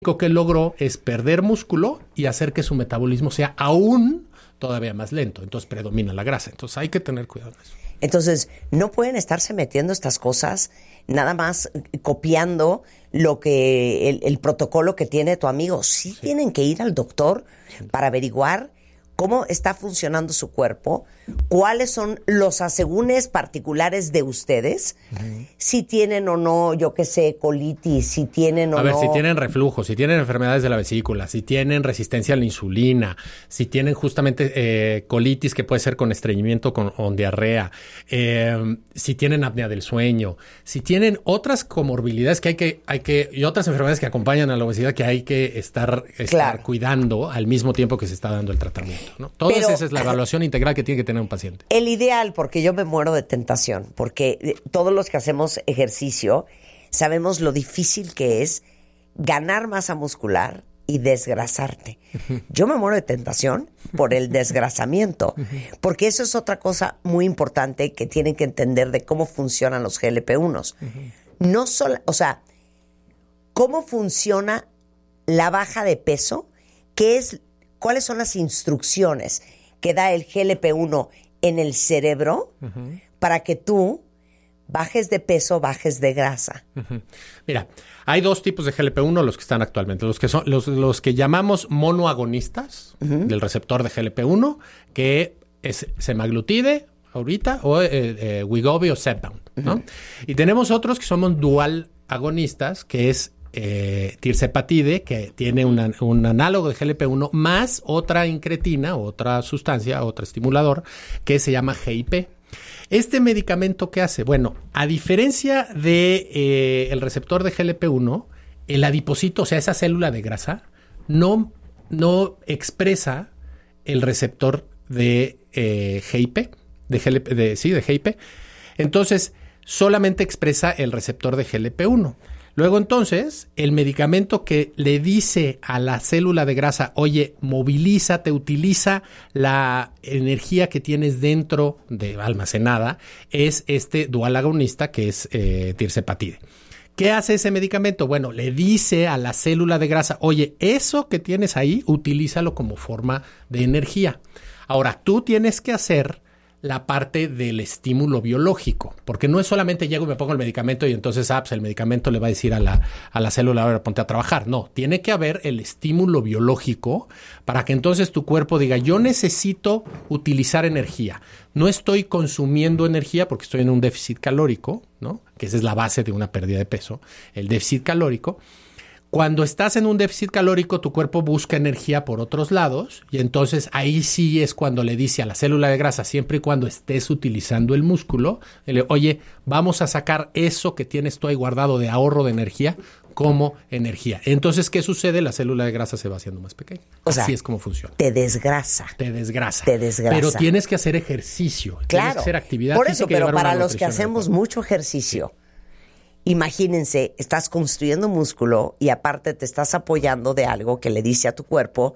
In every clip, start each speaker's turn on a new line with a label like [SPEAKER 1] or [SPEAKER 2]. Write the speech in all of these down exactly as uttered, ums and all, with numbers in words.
[SPEAKER 1] Lo que logró es perder músculo y hacer que su metabolismo sea aún todavía más lento. Entonces predomina la grasa. Entonces hay que tener cuidado con eso.
[SPEAKER 2] Entonces no pueden estarse metiendo estas cosas nada más copiando lo que el, el protocolo que tiene tu amigo. Sí, sí tienen que ir al doctor para averiguar cómo está funcionando su cuerpo, cuáles son los asegúnes particulares de ustedes, uh-huh. si tienen o no, yo qué sé, colitis, si tienen o no...
[SPEAKER 1] A ver, si tienen reflujo, si tienen enfermedades de la vesícula, si tienen resistencia a la insulina, si tienen justamente eh, colitis que puede ser con estreñimiento con, con diarrea, eh, si tienen apnea del sueño, si tienen otras comorbilidades que hay que, hay que, y otras enfermedades que acompañan a la obesidad que hay que estar, estar
[SPEAKER 2] claro.
[SPEAKER 1] cuidando al mismo tiempo que se está dando el tratamiento, ¿no? Todo eso es la evaluación integral que tiene que tener un paciente.
[SPEAKER 2] El ideal, porque yo me muero de tentación, porque todos los que hacemos ejercicio sabemos lo difícil que es ganar masa muscular y desgrasarte. Uh-huh. Yo me muero de tentación por el desgrasamiento, uh-huh. porque eso es otra cosa muy importante que tienen que entender de cómo funcionan los G L P uno. Uh-huh. No solo, o sea, cómo funciona la baja de peso, qué es, cuáles son las instrucciones que da el G L P uno en el cerebro uh-huh. para que tú bajes de peso, bajes de grasa.
[SPEAKER 1] Uh-huh. Mira, hay dos tipos de G L P uno, los que están actualmente. Los que son los, los que llamamos monoagonistas uh-huh. del receptor de G L P uno, que es semaglutide ahorita, o eh, eh, Wegovy o Zepbound, ¿no? Uh-huh. Y tenemos otros que somos dual agonistas, que es Eh, tirzepatide, que tiene una, un análogo de G L P uno más otra incretina, otra sustancia, otro estimulador, que se llama G I P. Este medicamento, ¿qué hace? Bueno, a diferencia de eh, el receptor de G L P uno, el adipocito, o sea, esa célula de grasa, no, no expresa el receptor de eh, G I P, de, G L P, de, sí, de G I P. Entonces, solamente expresa el receptor de G L P uno. Luego, entonces, el medicamento que le dice a la célula de grasa, oye, movilízate, utiliza la energía que tienes dentro de almacenada, es este dual agonista que es eh, tirzepatide. ¿Qué hace ese medicamento? Bueno, le dice a la célula de grasa, oye, eso que tienes ahí, utilízalo como forma de energía. Ahora, tú tienes que hacer la parte del estímulo biológico, porque no es solamente llego y me pongo el medicamento y entonces ah, pues el medicamento le va a decir a la, a la célula, ahora ponte a trabajar. No, tiene que haber el estímulo biológico para que entonces tu cuerpo diga, yo necesito utilizar energía. No estoy consumiendo energía porque estoy en un déficit calórico, ¿no? Que esa es la base de una pérdida de peso, el déficit calórico. Cuando estás en un déficit calórico, tu cuerpo busca energía por otros lados y entonces ahí sí es cuando le dice a la célula de grasa, siempre y cuando estés utilizando el músculo, le, oye, vamos a sacar eso que tienes tú ahí guardado de ahorro de energía como energía. Entonces, ¿qué sucede? La célula de grasa se va haciendo más pequeña.
[SPEAKER 2] O sea,
[SPEAKER 1] así es como funciona.
[SPEAKER 2] Te desgrasa.
[SPEAKER 1] Te desgrasa.
[SPEAKER 2] Te desgrasa.
[SPEAKER 1] Pero tienes que hacer ejercicio.
[SPEAKER 2] Claro.
[SPEAKER 1] Tienes que hacer actividad
[SPEAKER 2] Por eso, pero para los que hacemos
[SPEAKER 1] adecuada.
[SPEAKER 2] mucho ejercicio, sí. Imagínense, estás construyendo músculo y aparte te estás apoyando de algo que le dice a tu cuerpo,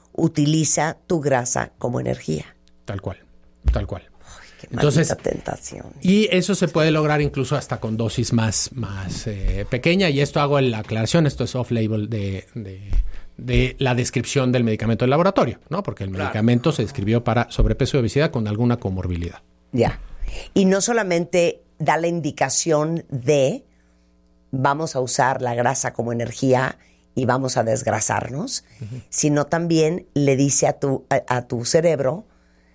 [SPEAKER 2] utiliza tu grasa como energía.
[SPEAKER 1] Tal cual, tal cual.
[SPEAKER 2] Ay, qué
[SPEAKER 1] Entonces,
[SPEAKER 2] tentación.
[SPEAKER 1] Y eso se puede lograr incluso hasta con dosis más, más eh, pequeña. Y esto hago en la aclaración, esto es off-label de, de, de la descripción del medicamento del laboratorio, ¿no? Porque el claro. medicamento se describió para sobrepeso y obesidad con alguna comorbilidad.
[SPEAKER 2] Ya. Y no solamente da la indicación de vamos a usar la grasa como energía y vamos a desgrasarnos, uh-huh. sino también le dice a tu, a, a tu cerebro,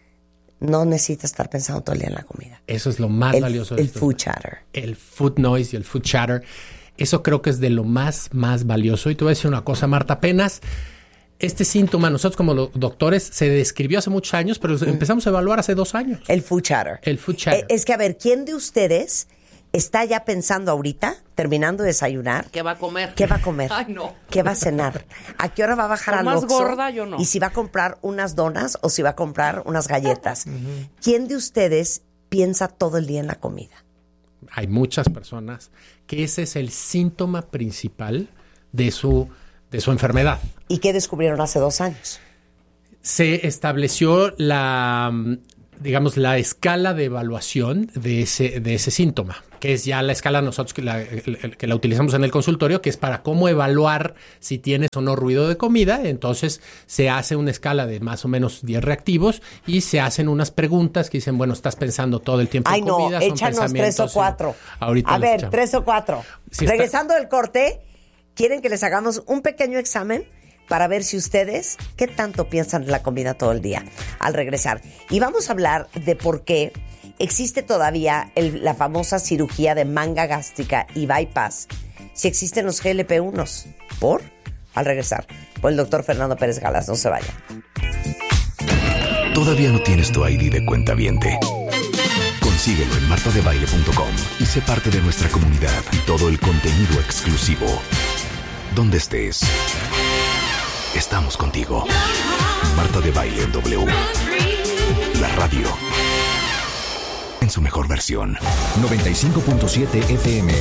[SPEAKER 2] no necesitas estar pensando todo el día en la comida.
[SPEAKER 1] Eso es lo más
[SPEAKER 2] el,
[SPEAKER 1] valioso.
[SPEAKER 2] El
[SPEAKER 1] de
[SPEAKER 2] food chatter.
[SPEAKER 1] El food noise y el food chatter. Eso creo que es de lo más, más valioso. Y te voy a decir una cosa, Marta, apenas este síntoma, nosotros como doctores, se describió hace muchos años, pero mm. empezamos a evaluar hace dos años.
[SPEAKER 2] El food chatter.
[SPEAKER 1] El food chatter.
[SPEAKER 2] Eh, es que, a ver, ¿quién de ustedes está ya pensando ahorita, terminando de desayunar?
[SPEAKER 3] ¿Qué va a comer?
[SPEAKER 2] ¿Qué va a comer?
[SPEAKER 3] Ay, no.
[SPEAKER 2] ¿Qué va a cenar? ¿A qué hora va a bajar al
[SPEAKER 3] más
[SPEAKER 2] Oxxo?
[SPEAKER 3] gorda, yo no.
[SPEAKER 2] Y si va a comprar unas donas o si va a comprar unas galletas. Uh-huh. ¿Quién de ustedes piensa todo el día en la comida?
[SPEAKER 1] Hay muchas personas que ese es el síntoma principal de su, de su enfermedad.
[SPEAKER 2] ¿Y qué descubrieron hace dos años?
[SPEAKER 1] Se estableció la... digamos, la escala de evaluación de ese, de ese síntoma, que es ya la escala nosotros que la, que la utilizamos en el consultorio, que es para cómo evaluar si tienes o no ruido de comida. Entonces se hace una escala de más o menos diez reactivos y se hacen unas preguntas que dicen, bueno, estás pensando todo el tiempo
[SPEAKER 2] Ay,
[SPEAKER 1] en
[SPEAKER 2] no,
[SPEAKER 1] comida. Son
[SPEAKER 2] échanos tres o cuatro.
[SPEAKER 1] Y, ahorita
[SPEAKER 2] a ver,
[SPEAKER 1] echamos.
[SPEAKER 2] tres o cuatro.
[SPEAKER 1] Si
[SPEAKER 2] Regresando
[SPEAKER 1] está...
[SPEAKER 2] del corte, ¿quieren que les hagamos un pequeño examen para ver si ustedes qué tanto piensan en la comida todo el día al regresar? Y vamos a hablar de por qué existe todavía el, la famosa cirugía de manga gástrica y bypass, si existen los G L P uno. ¿Por? Al regresar, por el doctor Fernando Pérez Galas. No se vayan.
[SPEAKER 3] ¿Todavía no tienes tu I D de cuentaviente? Consíguelo en marta de baile punto com y sé parte de nuestra comunidad y todo el contenido exclusivo. Donde estés, estamos contigo. Marta de Baile en W. La radio en su mejor versión.
[SPEAKER 4] noventa y cinco punto siete F M.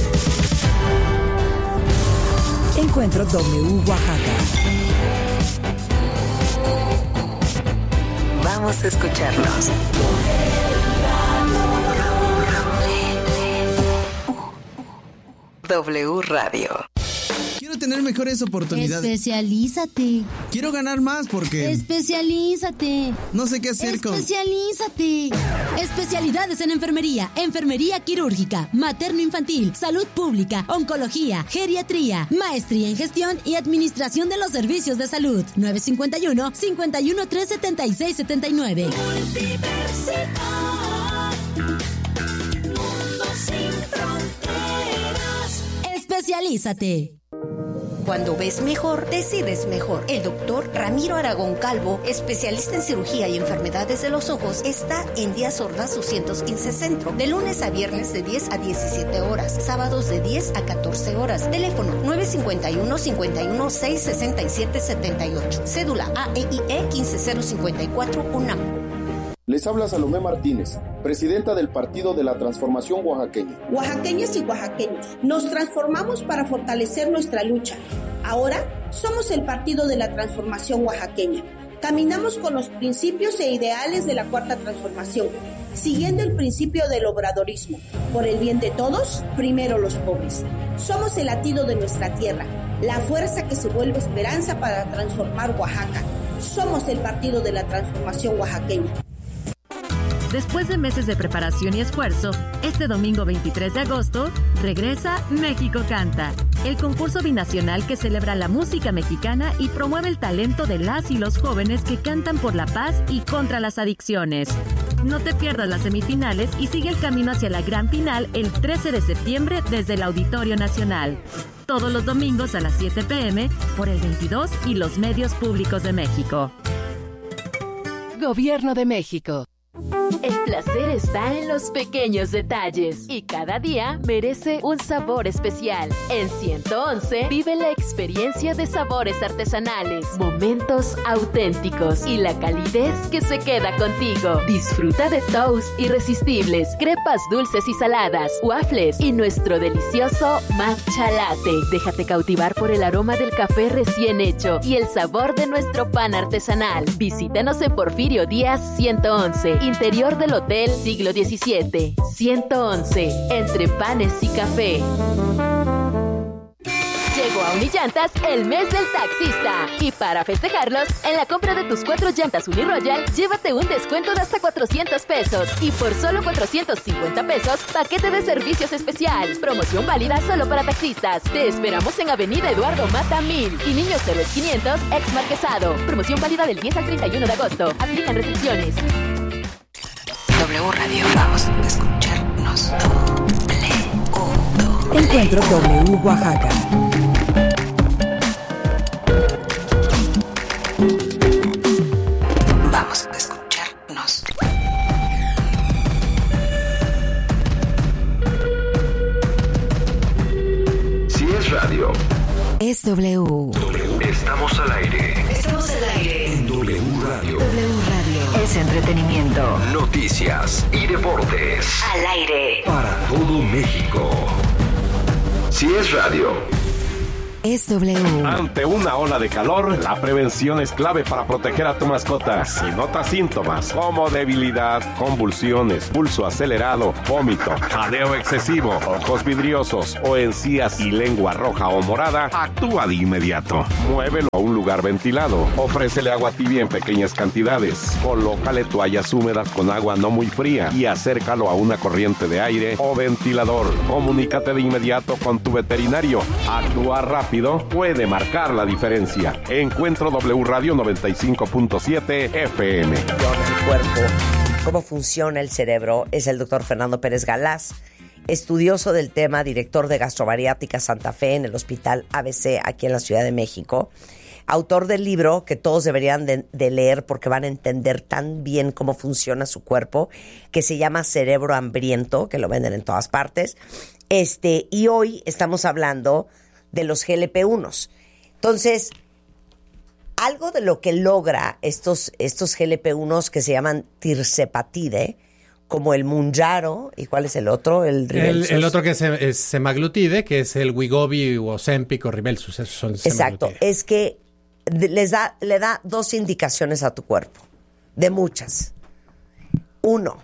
[SPEAKER 5] Encuentro W Oaxaca.
[SPEAKER 6] Vamos a escucharnos. W Radio.
[SPEAKER 7] Quiero tener mejores oportunidades.
[SPEAKER 8] Especialízate.
[SPEAKER 7] Quiero ganar más porque...
[SPEAKER 8] Especialízate.
[SPEAKER 7] No sé qué hacer con...
[SPEAKER 8] Especialízate. Especialidades en enfermería, enfermería quirúrgica, materno-infantil, salud pública, oncología, geriatría, maestría en gestión y administración de los servicios de salud. nueve cinco uno, cinco uno tres, siete seis siete nueve. Mundo sin fronteras. Especialízate.
[SPEAKER 9] Cuando ves mejor, decides mejor. El doctor Ramiro Aragón Calvo, especialista en cirugía y enfermedades de los ojos, está en Díaz Ordaz doscientos quince Centro, de lunes a viernes de diez a diecisiete horas, sábados de diez a catorce horas. Teléfono nueve cinco uno, cinco uno seis, seis siete siete ocho. Cédula A E I E uno cinco cero cinco cuatro UNAM.
[SPEAKER 10] Les habla Salomé Martínez, presidenta del Partido de la Transformación Oaxaqueña.
[SPEAKER 11] Oaxaqueñas y oaxaqueños, nos transformamos para fortalecer nuestra lucha. Ahora somos el Partido de la Transformación Oaxaqueña. Caminamos con los principios e ideales de la Cuarta Transformación, siguiendo el principio del obradorismo. Por el bien de todos, primero los pobres. Somos el latido de nuestra tierra, la fuerza que se vuelve esperanza para transformar Oaxaca. Somos el Partido de la Transformación Oaxaqueña.
[SPEAKER 12] Después de meses de preparación y esfuerzo, este domingo veintitrés de agosto, regresa México Canta, el concurso binacional que celebra la música mexicana y promueve el talento de las y los jóvenes que cantan por la paz y contra las adicciones. No te pierdas las semifinales y sigue el camino hacia la gran final el trece de septiembre desde el Auditorio Nacional. Todos los domingos a las siete pe eme por el veintidós y los medios públicos de México.
[SPEAKER 13] Gobierno de México. El placer está en los pequeños detalles y cada día merece un sabor especial. En ciento once vive la experiencia de sabores artesanales, momentos auténticos y la calidez que se queda contigo. Disfruta de toast irresistibles, crepas dulces y saladas, waffles y nuestro delicioso matcha latte. Déjate cautivar por el aroma del café recién hecho y el sabor de nuestro pan artesanal. Visítanos en Porfirio Díaz ciento once, interior del Hotel Siglo diecisiete. ciento once, entre panes y café. Llegó a Unillantas el mes del taxista. Y para festejarlos, en la compra de tus cuatro llantas Uniroyal, llévate un descuento de hasta cuatrocientos pesos. Y por solo cuatrocientos cincuenta pesos, paquete de servicios especial. Promoción válida solo para taxistas. Te esperamos en Avenida Eduardo Mata mil y Niños Héroes quinientos, ex Marquesado. Promoción válida del diez al treinta y uno de agosto. Aplican restricciones.
[SPEAKER 6] W Radio, vamos a escucharnos. W.
[SPEAKER 5] Encuentro W Oaxaca.
[SPEAKER 6] Vamos a escucharnos.
[SPEAKER 3] Si es radio,
[SPEAKER 6] es W.
[SPEAKER 3] W. Estamos al aire.
[SPEAKER 6] Estamos al aire.
[SPEAKER 3] En W Radio.
[SPEAKER 6] W Radio. Es entretenimiento.
[SPEAKER 3] Noticias y deportes.
[SPEAKER 6] Al aire.
[SPEAKER 3] Para todo México. Si es radio,
[SPEAKER 6] es W.
[SPEAKER 14] Ante una ola de calor, la prevención es clave para proteger a tu mascota. Si notas síntomas como debilidad, convulsiones, pulso acelerado, vómito, jadeo excesivo, ojos vidriosos o encías y lengua roja o morada, actúa de inmediato. Muévelo a un lugar ventilado. Ofrécele agua tibia en pequeñas cantidades. Colócale toallas húmedas con agua no muy fría y acércalo a una corriente de aire o ventilador. Comunícate de inmediato con tu veterinario. Actuar rápido puede marcar la diferencia. Encuentro W Radio noventa y cinco punto siete F M.
[SPEAKER 2] El cuerpo, cómo funciona el cerebro, es el doctor Fernando Pérez Galaz, estudioso del tema, director de Gastrobariátrica Santa Fe en el Hospital A B C aquí en la Ciudad de México, autor del libro que todos deberían de, de leer porque van a entender tan bien cómo funciona su cuerpo, que se llama Cerebro Hambriento, que lo venden en todas partes. Este, y hoy estamos hablando de los G L P uno. Entonces, algo de lo que logra estos, estos G L P uno que se llaman tirzepatide, como el Mounjaro, ¿y cuál es el otro? El,
[SPEAKER 1] el, el otro que es, es semaglutide, que es el Wegovy o Ozempic o Rybelsus. Esos son
[SPEAKER 2] exacto, es que les da, le da dos indicaciones a tu cuerpo, de muchas. Uno,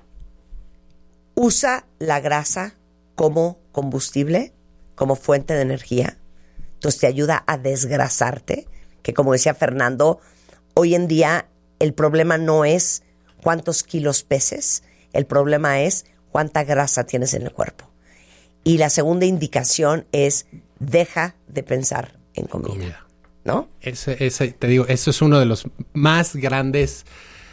[SPEAKER 2] usa la grasa como combustible, como fuente de energía. Entonces te ayuda a desgrasarte, que como decía Fernando, hoy en día el problema no es cuántos kilos peses, el problema es cuánta grasa tienes en el cuerpo. Y la segunda indicación es deja de pensar en comida, comida. ¿No?
[SPEAKER 1] Ese, ese, te digo, eso es uno de los más grandes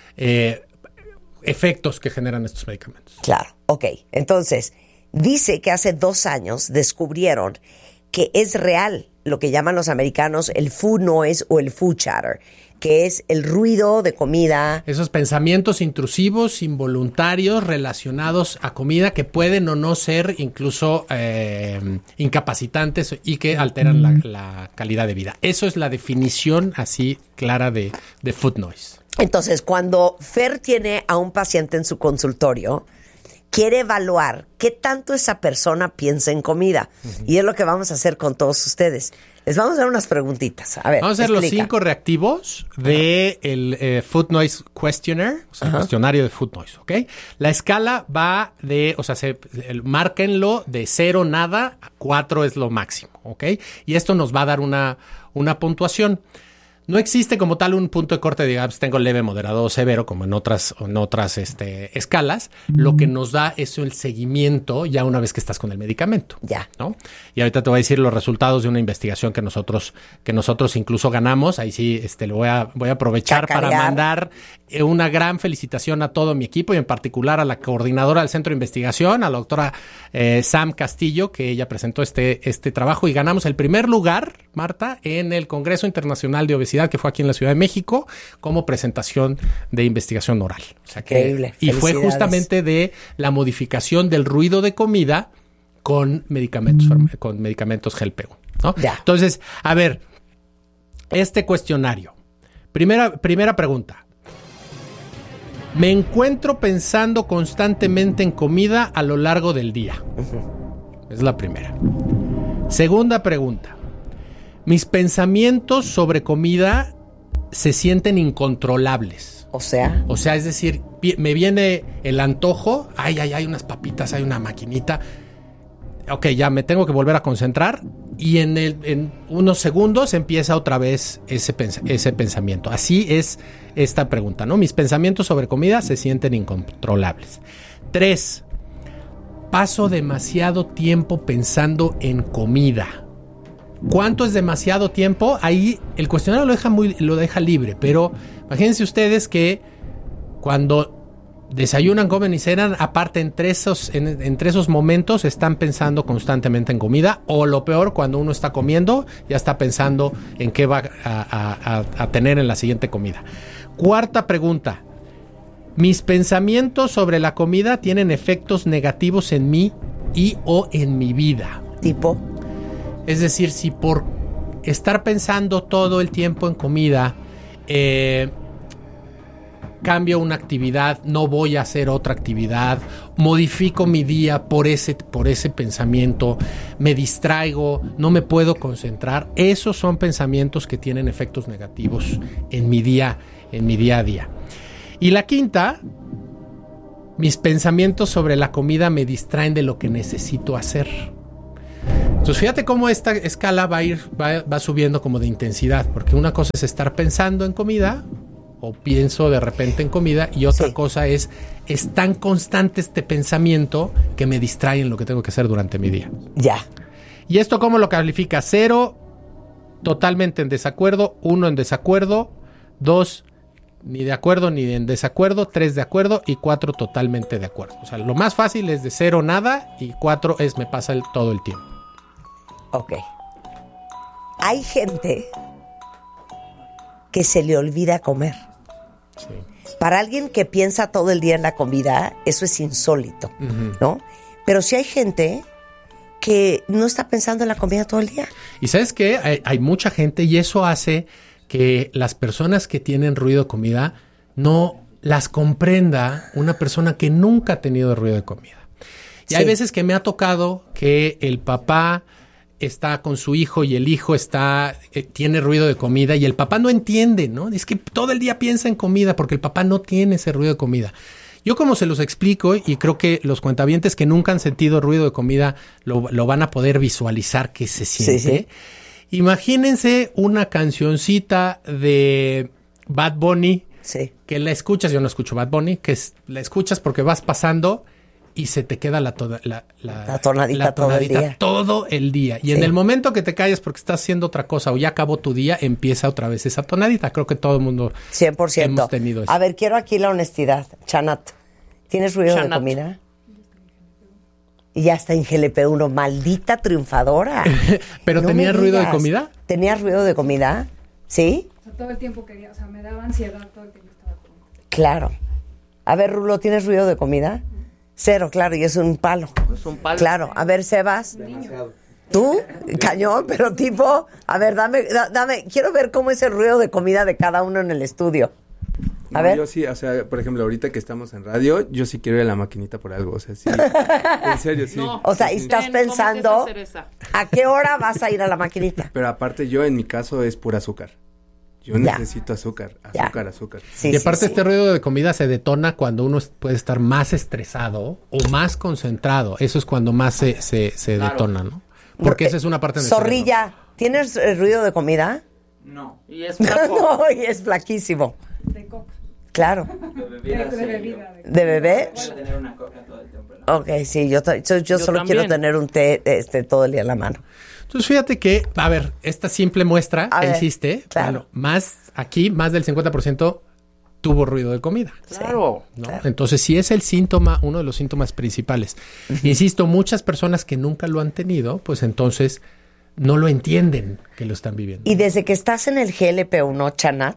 [SPEAKER 1] eh, efectos que generan estos medicamentos.
[SPEAKER 2] Claro, ok. Entonces, dice que hace dos años descubrieron que es real lo que llaman los americanos el food noise o el food chatter, que es el ruido de comida.
[SPEAKER 1] Esos pensamientos intrusivos, involuntarios, relacionados a comida que pueden o no ser incluso eh, incapacitantes y que alteran la, la calidad de vida. Eso es la definición así clara de, de food noise.
[SPEAKER 2] Entonces, cuando Fer tiene a un paciente en su consultorio, quiere evaluar qué tanto esa persona piensa en comida. Uh-huh. Y es lo que vamos a hacer con todos ustedes. Les vamos a hacer unas preguntitas. A ver,
[SPEAKER 1] vamos a hacer
[SPEAKER 2] explica.
[SPEAKER 1] Los cinco reactivos de uh-huh. el eh, Food Noise Questionnaire, o sea, uh-huh. el cuestionario de Food Noise, ¿ok? La escala va de, o sea, se, el, márquenlo de cero, nada, a cuatro es lo máximo, ¿ok? Y esto nos va a dar una, una puntuación. No existe como tal un punto de corte de, digamos, tengo leve, moderado o severo, como en otras, en otras este, escalas. Lo que nos da es el seguimiento ya una vez que estás con el medicamento.
[SPEAKER 2] Ya.
[SPEAKER 1] ¿No? Y ahorita te voy a decir los resultados de una investigación que nosotros, que nosotros incluso ganamos. Ahí sí, este, lo voy a, voy a aprovechar Chacarear. para mandar una gran felicitación a todo mi equipo y en particular a la coordinadora del Centro de Investigación, a la doctora eh, Sam Castillo, que ella presentó este, este trabajo y ganamos el primer lugar, Marta, en el Congreso Internacional de Obesidad, que fue aquí en la Ciudad de México, como presentación de investigación oral. O sea que,
[SPEAKER 2] increíble.
[SPEAKER 1] Y fue justamente de la modificación del ruido de comida con medicamentos, mm. con medicamentos G L P uno, ¿no?
[SPEAKER 2] Ya.
[SPEAKER 1] Entonces, a ver, este cuestionario. Primera, primera pregunta. Me encuentro pensando constantemente en comida a lo largo del día. Uh-huh. Es la primera. Segunda pregunta. Mis pensamientos sobre comida se sienten incontrolables.
[SPEAKER 2] O sea.
[SPEAKER 1] O sea, es decir, me viene el antojo. Ay, ay, hay unas papitas, hay una maquinita. Ok, ya me tengo que volver a concentrar. Y en, el, en unos segundos empieza otra vez ese, pens- ese pensamiento. Así es esta pregunta, ¿no? Mis pensamientos sobre comida se sienten incontrolables. Tres. Paso demasiado tiempo pensando en comida. ¿Cuánto es demasiado tiempo? Ahí el cuestionario lo deja, muy, lo deja libre, pero imagínense ustedes que cuando desayunan, comen y cenan, aparte entre esos, en, entre esos momentos están pensando constantemente en comida, o lo peor, cuando uno está comiendo, ya está pensando en qué va a, a, a tener en la siguiente comida. Cuarta pregunta. ¿Mis pensamientos sobre la comida tienen efectos negativos en mí y o en mi vida?
[SPEAKER 2] ¿Tipo?
[SPEAKER 1] Es decir, si por estar pensando todo el tiempo en comida, eh, cambio una actividad, no voy a hacer otra actividad, modifico mi día por ese, por ese pensamiento, me distraigo, no me puedo concentrar. Esos son pensamientos que tienen efectos negativos en mi día, en mi día a día. Y la quinta, mis pensamientos sobre la comida me distraen de lo que necesito hacer. Entonces fíjate cómo esta escala va a ir, va, va subiendo como de intensidad, porque una cosa es estar pensando en comida, o pienso de repente en comida, y otra sí. cosa es, es tan constante este pensamiento que me distrae en lo que tengo que hacer durante mi día.
[SPEAKER 2] Ya.
[SPEAKER 1] ¿Y esto cómo lo califica? Cero, totalmente en desacuerdo, uno en desacuerdo, dos, ni de acuerdo ni en desacuerdo, tres de acuerdo y cuatro totalmente de acuerdo. O sea, lo más fácil es de cero nada y cuatro es me pasa el, todo el tiempo.
[SPEAKER 2] Ok. Hay gente que se le olvida comer. Sí. Para alguien que piensa todo el día en la comida, eso es insólito, uh-huh. ¿no? Pero sí hay gente que no está pensando en la comida todo el día.
[SPEAKER 1] Y ¿sabes qué? Hay, hay mucha gente y eso hace que las personas que tienen ruido de comida no las comprenda una persona que nunca ha tenido ruido de comida. Y sí. hay veces que me ha tocado que el papá está con su hijo y el hijo está eh, tiene ruido de comida y el papá no entiende, ¿no? Es que todo el día piensa en comida porque el papá no tiene ese ruido de comida. Yo como se los explico, y creo que los cuentavientes que nunca han sentido ruido de comida lo, lo van a poder visualizar que se siente. Sí, sí. Imagínense una cancioncita de Bad Bunny,
[SPEAKER 2] sí.
[SPEAKER 1] que la escuchas, yo no escucho Bad Bunny, que es, la escuchas porque vas pasando y se te queda la, toda, la, la,
[SPEAKER 2] la tonadita,
[SPEAKER 1] la tonadita
[SPEAKER 2] todo el día.
[SPEAKER 1] Todo el día. Y sí. en el momento que te callas porque estás haciendo otra cosa o ya acabó tu día, empieza otra vez esa tonadita. Creo que todo el mundo
[SPEAKER 2] cien por ciento
[SPEAKER 1] hemos tenido eso.
[SPEAKER 2] A ver, quiero aquí la honestidad. Chanat, ¿tienes ruido Chanat. de comida? Y ya está en G L P uno, maldita triunfadora.
[SPEAKER 1] ¿Pero no tenías ruido de comida?
[SPEAKER 2] ¿Tenías ruido de comida? ¿Sí?
[SPEAKER 15] O sea, todo el tiempo quería, o sea, me daba ansiedad todo el tiempo estaba comiendo.
[SPEAKER 2] Claro. A ver, Rulo, ¿tienes ruido de comida? Cero, claro, y es un palo.
[SPEAKER 16] Es un palo.
[SPEAKER 2] Claro, a ver, Sebas. Demasiado. ¿Tú? Cañón, pero tipo, a ver, dame, da, dame, quiero ver cómo es el ruido de comida de cada uno en el estudio. A
[SPEAKER 17] no,
[SPEAKER 2] ver.
[SPEAKER 17] Yo sí, o sea, por ejemplo, ahorita que estamos en radio, yo sí quiero ir a la maquinita por algo, o sea, sí. En serio, sí.
[SPEAKER 2] No, o sea, y estás pensando, ¿a qué hora vas a ir a la maquinita?
[SPEAKER 17] Pero aparte yo, en mi caso, es pura azúcar. Yo ya. necesito azúcar, azúcar, ya. azúcar.
[SPEAKER 1] Sí, y aparte sí, sí. este ruido de comida se detona cuando uno puede estar más estresado o más concentrado. Eso es cuando más se, se, se claro. detona, ¿no? Porque, Porque esa es una parte de
[SPEAKER 2] Zorrilla, cerebro. ¿Tienes el ruido de comida?
[SPEAKER 16] No, y es flaco.
[SPEAKER 2] No, y es flaquísimo.
[SPEAKER 15] De coca.
[SPEAKER 2] Claro.
[SPEAKER 16] De bebida.
[SPEAKER 15] De, de bebida.
[SPEAKER 2] ¿De, ¿De bebé?
[SPEAKER 16] Voy a tener una coca todo el tiempo. ¿No?
[SPEAKER 2] Ok, sí, yo, yo, yo, yo solo también. quiero tener un té este, todo el día en la mano.
[SPEAKER 1] Entonces fíjate que, a ver, esta simple muestra
[SPEAKER 2] a
[SPEAKER 1] existe,
[SPEAKER 2] ver, claro.
[SPEAKER 1] bueno, más aquí, más del cincuenta por ciento tuvo ruido de comida.
[SPEAKER 16] Claro.
[SPEAKER 1] ¿no?
[SPEAKER 2] claro.
[SPEAKER 1] Entonces sí es el síntoma, uno de los síntomas principales. Uh-huh. Insisto, muchas personas que nunca lo han tenido, pues entonces no lo entienden que lo están viviendo.
[SPEAKER 2] Y desde que estás en el G L P uno, Chanat,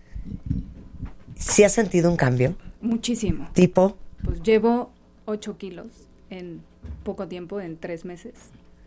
[SPEAKER 2] ¿sí has sentido un cambio?
[SPEAKER 15] Muchísimo.
[SPEAKER 2] ¿Tipo?
[SPEAKER 15] Pues llevo ocho kilos en poco tiempo, en tres meses.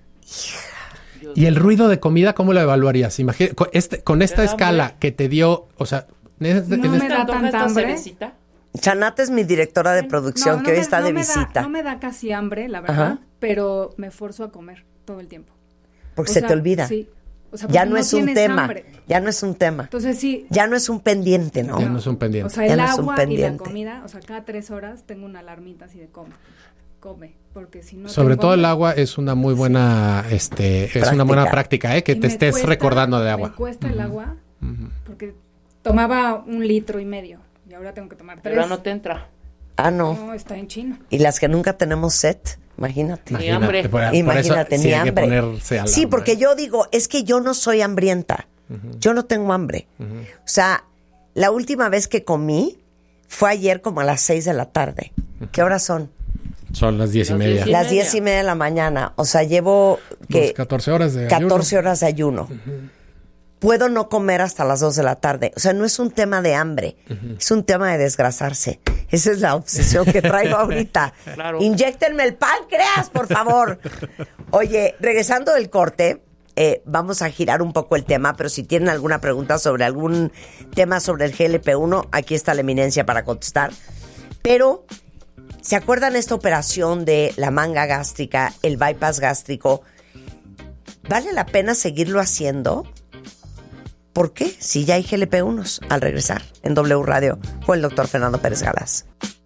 [SPEAKER 1] ¿Y el ruido de comida cómo lo evaluarías? Imagina, con, este, con esta escala hambre? que te dio, o sea...
[SPEAKER 15] ¿No en me da tanta hambre?
[SPEAKER 2] Chanat es mi directora de producción, no, no que hoy me, está no de visita.
[SPEAKER 15] Da, no me da casi hambre, la verdad, Ajá. pero me forzo a comer todo el tiempo.
[SPEAKER 2] Porque
[SPEAKER 15] o
[SPEAKER 2] se
[SPEAKER 15] sea,
[SPEAKER 2] te olvida.
[SPEAKER 15] Sí. O sea,
[SPEAKER 2] ya no, no es un tema.
[SPEAKER 15] Hambre.
[SPEAKER 2] Ya no es un tema.
[SPEAKER 15] Entonces sí.
[SPEAKER 2] Ya no es un pendiente, ¿no?
[SPEAKER 1] Ya no es un pendiente.
[SPEAKER 15] O sea, el
[SPEAKER 2] ya no
[SPEAKER 15] agua
[SPEAKER 2] es un
[SPEAKER 15] y la comida, o sea, cada tres horas tengo una alarmita así de come. Come, porque si no
[SPEAKER 1] sobre todo
[SPEAKER 15] hambre,
[SPEAKER 1] el agua es una muy buena sí. este práctica. Es una buena práctica, ¿eh? Que y te estés cuesta, recordando de agua.
[SPEAKER 15] Me cuesta uh-huh. el agua uh-huh. porque tomaba un litro y medio y ahora tengo que tomar tres.
[SPEAKER 16] Pero no te entra.
[SPEAKER 2] Ah, no.
[SPEAKER 15] No, está en chino.
[SPEAKER 2] Y las que nunca tenemos sed, imagínate.
[SPEAKER 16] Ni hambre.
[SPEAKER 1] Por,
[SPEAKER 2] imagínate,
[SPEAKER 1] por
[SPEAKER 2] ni hambre. Sí,
[SPEAKER 1] hambre.
[SPEAKER 2] Porque yo digo, es que yo no soy hambrienta. Uh-huh. Yo no tengo hambre. Uh-huh. O sea, la última vez que comí fue ayer como a las seis de la tarde. Uh-huh. ¿Qué horas son?
[SPEAKER 1] Son las diez y media.
[SPEAKER 2] Las media. diez y media de la mañana. O sea, llevo que
[SPEAKER 1] catorce horas de
[SPEAKER 2] catorce
[SPEAKER 1] ayuno.
[SPEAKER 2] horas de ayuno. Uh-huh. Puedo no comer hasta las dos de la tarde. O sea, no es un tema de hambre. Uh-huh. Es un tema de desgrasarse. Esa es la obsesión que traigo ahorita. Claro. Inyéctenme el páncreas, por favor. Oye, regresando del corte, eh, vamos a girar un poco el tema, pero si tienen alguna pregunta sobre algún tema sobre el G L P uno, aquí está la eminencia para contestar. Pero, ¿se acuerdan esta operación de la manga gástrica, el bypass gástrico? ¿Vale la pena seguirlo haciendo? ¿Por qué? Si ya hay G L P unos. Al regresar en W Radio con el doctor Fernando Pérez Galaz.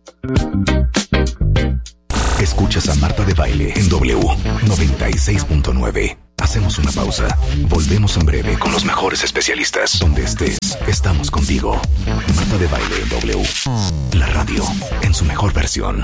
[SPEAKER 3] Escuchas a Marta de Baile en W noventa y seis punto nueve. Hacemos una pausa. Volvemos en breve con los mejores especialistas. Donde estés, estamos contigo. Marta de Baile en W. La radio en su mejor versión.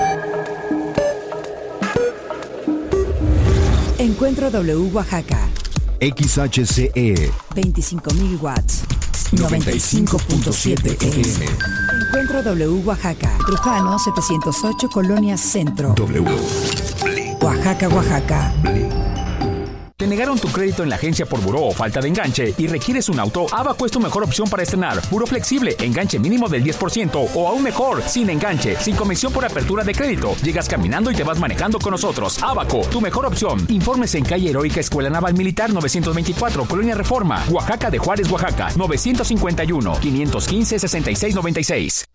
[SPEAKER 5] Encuentro W Oaxaca.
[SPEAKER 4] X H C E
[SPEAKER 5] veinticinco mil watts.
[SPEAKER 4] noventa y cinco punto siete F M.
[SPEAKER 5] Encuentro W Oaxaca. Trujano setecientos ocho, Colonia Centro.
[SPEAKER 4] W.
[SPEAKER 5] Oaxaca, Oaxaca.
[SPEAKER 18] ¿Te negaron tu crédito en la agencia por buró o falta de enganche y requieres un auto? Abaco es tu mejor opción para estrenar. Buró flexible, enganche mínimo del diez por ciento o aún mejor, sin enganche, sin comisión por apertura de crédito. Llegas caminando y te vas manejando con nosotros. Abaco, tu mejor opción. Informes en calle Heroica Escuela Naval Militar novecientos veinticuatro, Colonia Reforma, Oaxaca de Juárez, Oaxaca, novecientos cincuenta y uno, quinientos quince, sesenta y seis noventa y seis.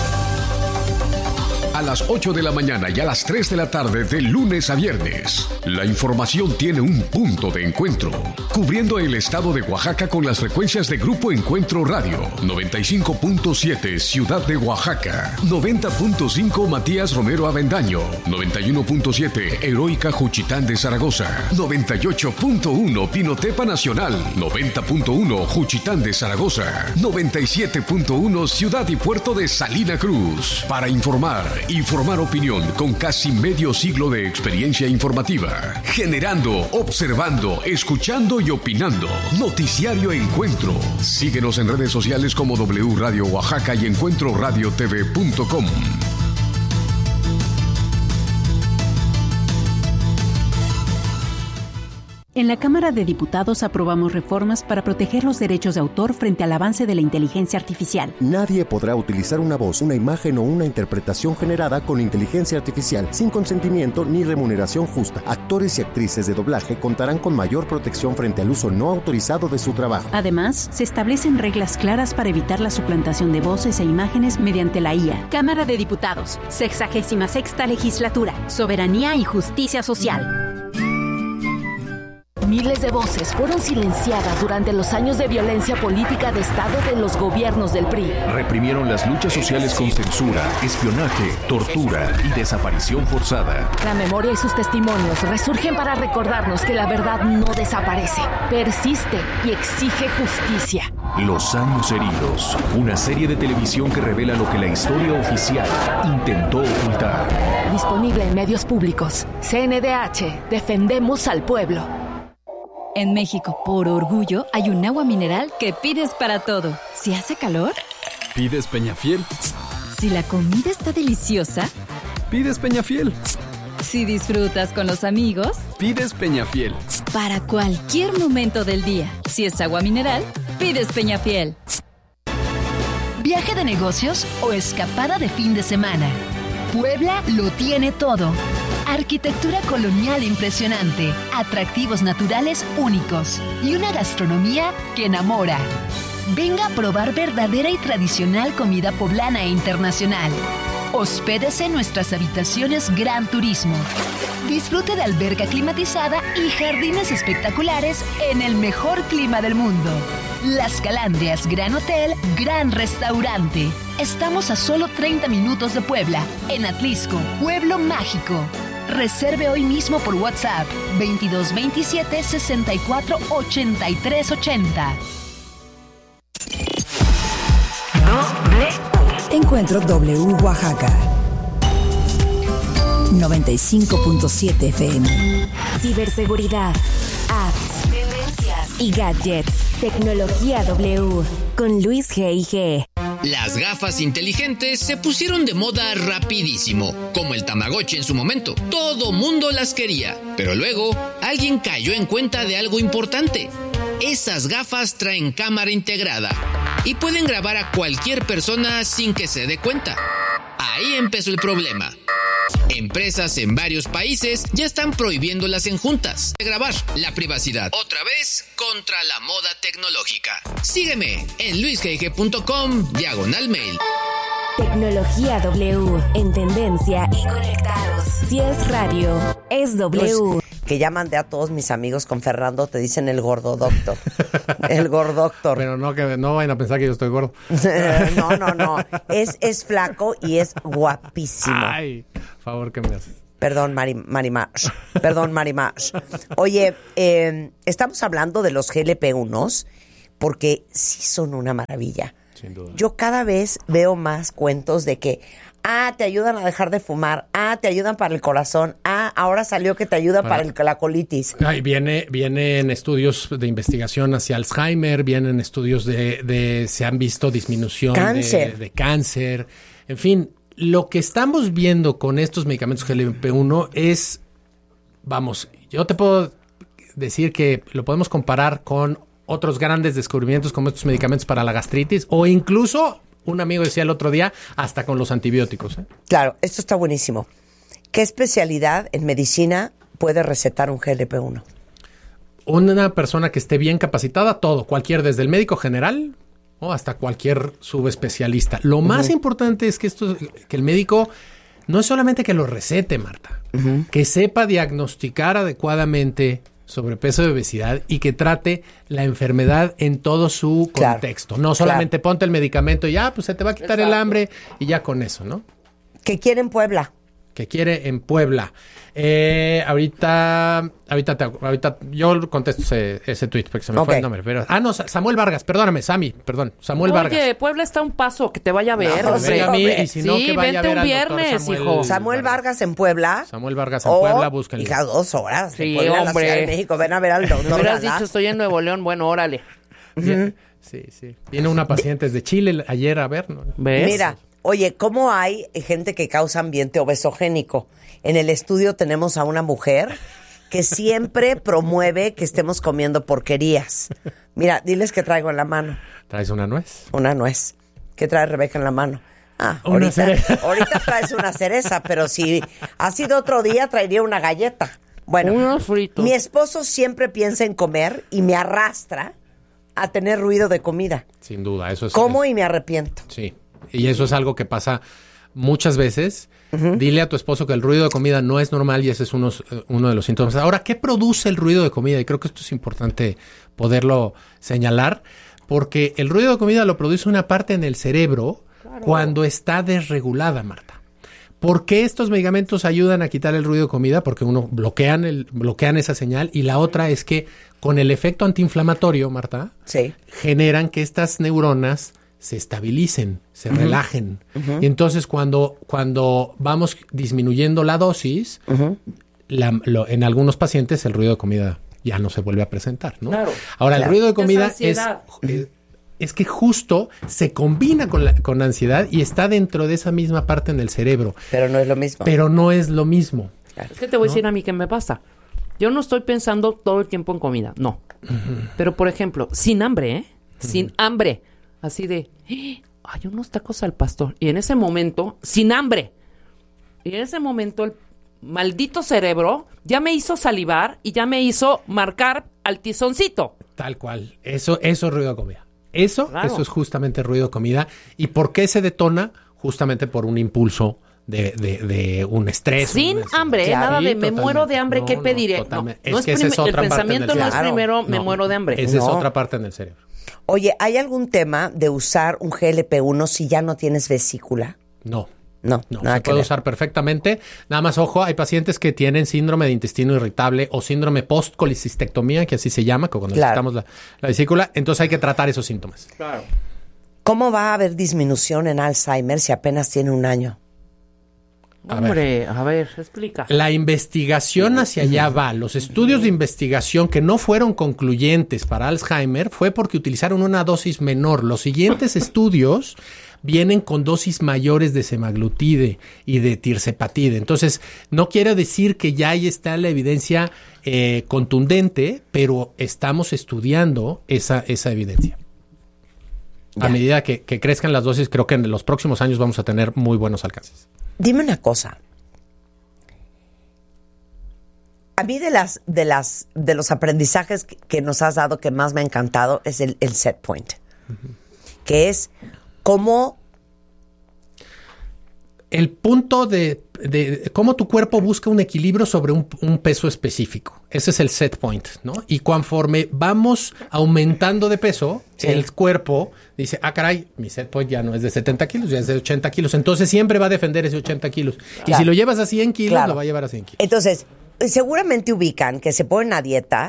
[SPEAKER 19] A las ocho de la mañana y a las tres de la tarde de lunes a viernes. La información tiene un punto de encuentro, cubriendo el estado de Oaxaca con las frecuencias de Grupo Encuentro Radio, noventa y cinco punto siete Ciudad de Oaxaca, noventa punto cinco Matías Romero Avendaño, noventa y uno punto siete Heroica Juchitán de Zaragoza, noventa y ocho punto uno Pinotepa Nacional, noventa punto uno Juchitán de Zaragoza, noventa y siete punto uno Ciudad y Puerto de Salina Cruz. Para informar y formar opinión con casi medio siglo de experiencia informativa, generando, observando, escuchando y opinando. Noticiario Encuentro. Síguenos en redes sociales como W Radio Oaxaca y encuentro radio t v punto com.
[SPEAKER 20] En la Cámara de Diputados aprobamos reformas para proteger los derechos de autor frente al avance de la inteligencia artificial.
[SPEAKER 21] Nadie podrá utilizar una voz, una imagen o una interpretación generada con inteligencia artificial sin consentimiento ni remuneración justa. Actores y actrices de doblaje contarán con mayor protección frente al uso no autorizado de su trabajo.
[SPEAKER 20] Además, se establecen reglas claras para evitar la suplantación de voces e imágenes mediante la I A.
[SPEAKER 22] Cámara de Diputados, sexagésima sexta legislatura, soberanía y justicia social.
[SPEAKER 13] Miles de voces fueron silenciadas durante los años de violencia política de Estado de los gobiernos del P R I.
[SPEAKER 4] Reprimieron las luchas sociales con censura, espionaje, tortura y desaparición forzada.
[SPEAKER 13] La memoria y sus testimonios resurgen para recordarnos que la verdad no desaparece, persiste y exige justicia.
[SPEAKER 4] Los años heridos, una serie de televisión que revela lo que la historia oficial intentó ocultar.
[SPEAKER 13] Disponible en medios públicos. C N D H, defendemos al pueblo.
[SPEAKER 23] En México, por orgullo, hay un agua mineral que pides para todo. Si hace calor,
[SPEAKER 24] pides Peñafiel.
[SPEAKER 23] Si la comida está deliciosa,
[SPEAKER 24] pides Peñafiel.
[SPEAKER 23] Si disfrutas con los amigos,
[SPEAKER 24] pides Peñafiel.
[SPEAKER 23] Para cualquier momento del día, si es agua mineral, pides Peñafiel.
[SPEAKER 25] ¿Viaje de negocios o escapada de fin de semana? Puebla lo tiene todo. Arquitectura colonial impresionante, atractivos naturales únicos y una gastronomía que enamora. Venga a probar verdadera y tradicional comida poblana e internacional. Hospédese en nuestras habitaciones Gran Turismo. Disfrute de alberca climatizada y jardines espectaculares en el mejor clima del mundo. Las Calandrias Gran Hotel, Gran Restaurante. Estamos a solo treinta minutos de Puebla, en Atlisco, Pueblo Mágico. Reserve hoy mismo por WhatsApp veintidós veintisiete sesenta y cuatro ochenta y tres ochenta.
[SPEAKER 5] Encuentro W Oaxaca. noventa y cinco punto siete F M.
[SPEAKER 6] Ciberseguridad, apps, tendencias y gadgets. Tecnología W con Luis G I G.
[SPEAKER 26] Las gafas inteligentes se pusieron de moda rapidísimo, como el Tamagotchi en su momento. Todo mundo las quería, pero luego alguien cayó en cuenta de algo importante. Esas gafas traen cámara integrada y pueden grabar a cualquier persona sin que se dé cuenta. Ahí empezó el problema. Empresas en varios países ya están prohibiéndolas en juntas. De grabar la privacidad. Otra vez contra la moda tecnológica. Sígueme en luisgg.com diagonal mail.
[SPEAKER 6] Tecnología W, en tendencia y conectados. Si es radio, es W.
[SPEAKER 2] Pues, que ya mandé a todos mis amigos con Fernando, te dicen el gordo doctor. El gordo doctor.
[SPEAKER 1] Pero no, que no vayan a pensar que yo estoy gordo.
[SPEAKER 2] No, no, no. Es, es flaco y es guapísimo.
[SPEAKER 1] Ay, favor que me haces.
[SPEAKER 2] Perdón, Mari, Marimash. Perdón, Marimash. Oye, eh, estamos hablando de los G L P uno porque sí son una maravilla.
[SPEAKER 1] Sin duda.
[SPEAKER 2] Yo cada vez veo más cuentos de que, ah, te ayudan a dejar de fumar, ah, te ayudan para el corazón, ah, ahora salió que te ayudan para, para el, la colitis.
[SPEAKER 1] Ay, viene, vienen estudios de investigación hacia Alzheimer, vienen estudios de, de se han visto disminución
[SPEAKER 2] Cáncer.
[SPEAKER 1] De, de cáncer. En fin, lo que estamos viendo con estos medicamentos G L P uno es, vamos, yo te puedo decir que lo podemos comparar con otros grandes descubrimientos como estos medicamentos para la gastritis o incluso, un amigo decía el otro día, hasta con los antibióticos. ¿eh?
[SPEAKER 2] Claro, esto está buenísimo. ¿Qué especialidad en medicina puede recetar un G L P uno?
[SPEAKER 1] Una persona que esté bien capacitada, todo, cualquier, desde el médico general o hasta cualquier subespecialista. Lo uh-huh. más importante es que esto, que el médico no es solamente que lo recete, Marta, uh-huh. que sepa diagnosticar adecuadamente sobrepeso y obesidad y que trate la enfermedad en todo su contexto. Claro, no solamente claro. ponte el medicamento y ya, pues se te va a quitar Exacto. el hambre y ya con eso, ¿no?
[SPEAKER 2] ¿Qué quiere en Puebla?
[SPEAKER 1] Que quiere en Puebla. Eh, ahorita, ahorita, te, ahorita yo contesto ese, ese tweet porque se me okay. fue el nombre. Pero, ah, no, Samuel Vargas, perdóname, Sammy, perdón, Samuel
[SPEAKER 7] Oye,
[SPEAKER 1] Vargas.
[SPEAKER 7] Oye, Puebla está a un paso, que te vaya a ver.
[SPEAKER 1] No, venga a mí, y si no,
[SPEAKER 7] sí,
[SPEAKER 1] que vaya a ver
[SPEAKER 7] un
[SPEAKER 1] al
[SPEAKER 7] viernes,
[SPEAKER 1] doctor Samuel,
[SPEAKER 2] hijo. Samuel Vargas en Puebla.
[SPEAKER 1] Samuel Vargas en oh, Puebla, búsquenlo.
[SPEAKER 2] Hija, dos horas.
[SPEAKER 7] Sí,
[SPEAKER 2] Puebla,
[SPEAKER 7] hombre.
[SPEAKER 2] A la Ciudad de México, ven a ver al doctor.
[SPEAKER 7] Me hubieras dicho, estoy en Nuevo León, bueno, órale.
[SPEAKER 1] Uh-huh. Sí, sí. Viene una paciente de Chile ayer a ver, ¿no?
[SPEAKER 2] ¿Ves? Mira, oye, ¿cómo hay gente que causa ambiente obesogénico? En el estudio tenemos a una mujer que siempre promueve que estemos comiendo porquerías. Mira, diles que traigo en la mano.
[SPEAKER 1] ¿Traes una nuez?
[SPEAKER 2] Una nuez. ¿Qué trae Rebeca en la mano? Ah, ahorita, ahorita traes una cereza, pero si ha sido otro día traería una galleta. Bueno,
[SPEAKER 7] unos fritos.
[SPEAKER 2] Mi esposo siempre piensa en comer y me arrastra a tener ruido de comida.
[SPEAKER 1] Sin duda, eso es...
[SPEAKER 2] Como
[SPEAKER 1] es,
[SPEAKER 2] y me arrepiento.
[SPEAKER 1] Sí, y eso es algo que pasa muchas veces. Uh-huh. Dile a tu esposo que el ruido de comida no es normal y ese es uno, uno de los síntomas. Ahora, ¿qué produce el ruido de comida? Y creo que esto es importante poderlo señalar, porque el ruido de comida lo produce una parte en el cerebro claro. cuando está desregulada, Marta. ¿Por qué estos medicamentos ayudan a quitar el ruido de comida? Porque uno, bloquean, el, bloquean esa señal y la otra es que con el efecto antiinflamatorio, Marta,
[SPEAKER 2] sí.
[SPEAKER 1] generan que estas neuronas se estabilicen, se uh-huh. relajen. Uh-huh. Y entonces cuando, cuando vamos disminuyendo la dosis, uh-huh. la, lo, en algunos pacientes el ruido de comida ya no se vuelve a presentar, ¿no?
[SPEAKER 7] Claro.
[SPEAKER 1] Ahora,
[SPEAKER 7] claro.
[SPEAKER 1] el ruido de comida es, es, es que justo se combina con la con la ansiedad y está dentro de esa misma parte en el cerebro.
[SPEAKER 2] Pero no es lo mismo.
[SPEAKER 1] Pero no es lo mismo.
[SPEAKER 7] Claro. Es que te voy ¿no? a decir a mí qué me pasa. Yo no estoy pensando todo el tiempo en comida, no. Uh-huh. Pero, por ejemplo, sin hambre, ¿eh? Uh-huh. Sin hambre. Así de, hay unos tacos al pastor. Y en ese momento, sin hambre. Y en ese momento, el maldito cerebro ya me hizo salivar y ya me hizo marcar al tizoncito.
[SPEAKER 1] Tal cual. Eso, eso es ruido de comida. Eso, claro. eso es justamente ruido de comida. ¿Y por qué se detona? Justamente por un impulso de, de, de un estrés.
[SPEAKER 7] Sin
[SPEAKER 1] un,
[SPEAKER 7] hambre,
[SPEAKER 1] sí,
[SPEAKER 7] nada de me
[SPEAKER 1] totalmente.
[SPEAKER 7] muero de hambre,
[SPEAKER 1] no,
[SPEAKER 7] ¿qué
[SPEAKER 1] no,
[SPEAKER 7] pediré? No,
[SPEAKER 1] no,
[SPEAKER 7] no
[SPEAKER 1] es que
[SPEAKER 7] es
[SPEAKER 1] esa es otra
[SPEAKER 7] el pensamiento
[SPEAKER 1] parte
[SPEAKER 7] no
[SPEAKER 1] del
[SPEAKER 7] es primero,
[SPEAKER 1] no,
[SPEAKER 7] me muero de hambre.
[SPEAKER 1] Esa
[SPEAKER 2] no.
[SPEAKER 1] es otra parte en el cerebro.
[SPEAKER 2] Oye, ¿hay algún tema de usar un G L P uno si ya no tienes vesícula?
[SPEAKER 1] No.
[SPEAKER 2] No,
[SPEAKER 1] no
[SPEAKER 2] nada
[SPEAKER 1] se puede
[SPEAKER 2] ver.
[SPEAKER 1] usar perfectamente. Nada más, ojo, hay pacientes que tienen síndrome de intestino irritable o síndrome post-colicistectomía, que así se llama, cuando claro. necesitamos la, la vesícula. Entonces hay que tratar esos síntomas.
[SPEAKER 7] Claro.
[SPEAKER 2] ¿Cómo va a haber disminución en Alzheimer si apenas tiene un año?
[SPEAKER 7] A Hombre, ver. a ver, explica.
[SPEAKER 1] La investigación hacia allá va. Los estudios de investigación que no fueron concluyentes para Alzheimer fue porque utilizaron una dosis menor. Los siguientes estudios vienen con dosis mayores de semaglutide y de tirzepatide. Entonces, no quiere decir que ya ahí está la evidencia eh, contundente, pero estamos estudiando esa, esa evidencia. Ya. A medida que, que crezcan las dosis, creo que en los próximos años vamos a tener muy buenos alcances.
[SPEAKER 2] Dime una cosa. mí de las, de las, de los aprendizajes que, que nos has dado que más me ha encantado es el, el set point. Uh-huh. Que es cómo...
[SPEAKER 1] El punto de, de, de cómo tu cuerpo busca un equilibrio sobre un, un peso específico. Ese es el set point, ¿no? Y conforme vamos aumentando de peso, sí. el cuerpo dice, ah, caray, mi set point ya no es de setenta kilos, ya es de ochenta kilos. Entonces siempre va a defender ese ochenta kilos. Claro. Y si lo llevas a cien kilos, claro. lo va a llevar a cien kilos.
[SPEAKER 2] Entonces, seguramente ubican que se ponen a dieta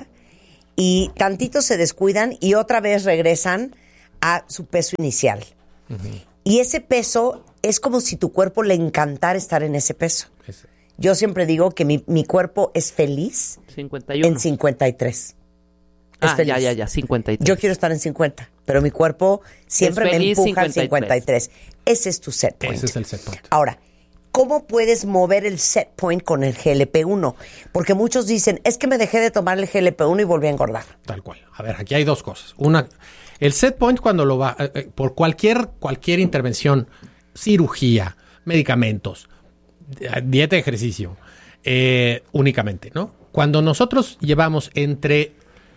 [SPEAKER 2] y tantito se descuidan y otra vez regresan a su peso inicial. Uh-huh. Y ese peso es como si tu cuerpo le encantara estar en ese peso. Ese. Yo siempre digo que mi, mi cuerpo es feliz
[SPEAKER 7] cincuenta y uno.
[SPEAKER 2] En cincuenta y tres.
[SPEAKER 7] Es ah, feliz. ya, ya, ya, cincuenta y tres.
[SPEAKER 2] Yo quiero estar en cincuenta, pero mi cuerpo siempre me empuja al cincuenta y tres. Ese es tu set point.
[SPEAKER 1] Ese es el set point.
[SPEAKER 2] Ahora, ¿cómo puedes mover el set point con el G L P uno? Porque muchos dicen, es que me dejé de tomar el G L P uno y volví a engordar.
[SPEAKER 1] Tal cual. A ver, aquí hay dos cosas. Una, el set point cuando lo va, eh, por cualquier, cualquier intervención, cirugía, medicamentos, dieta y ejercicio, eh, únicamente, ¿no? Cuando nosotros llevamos entre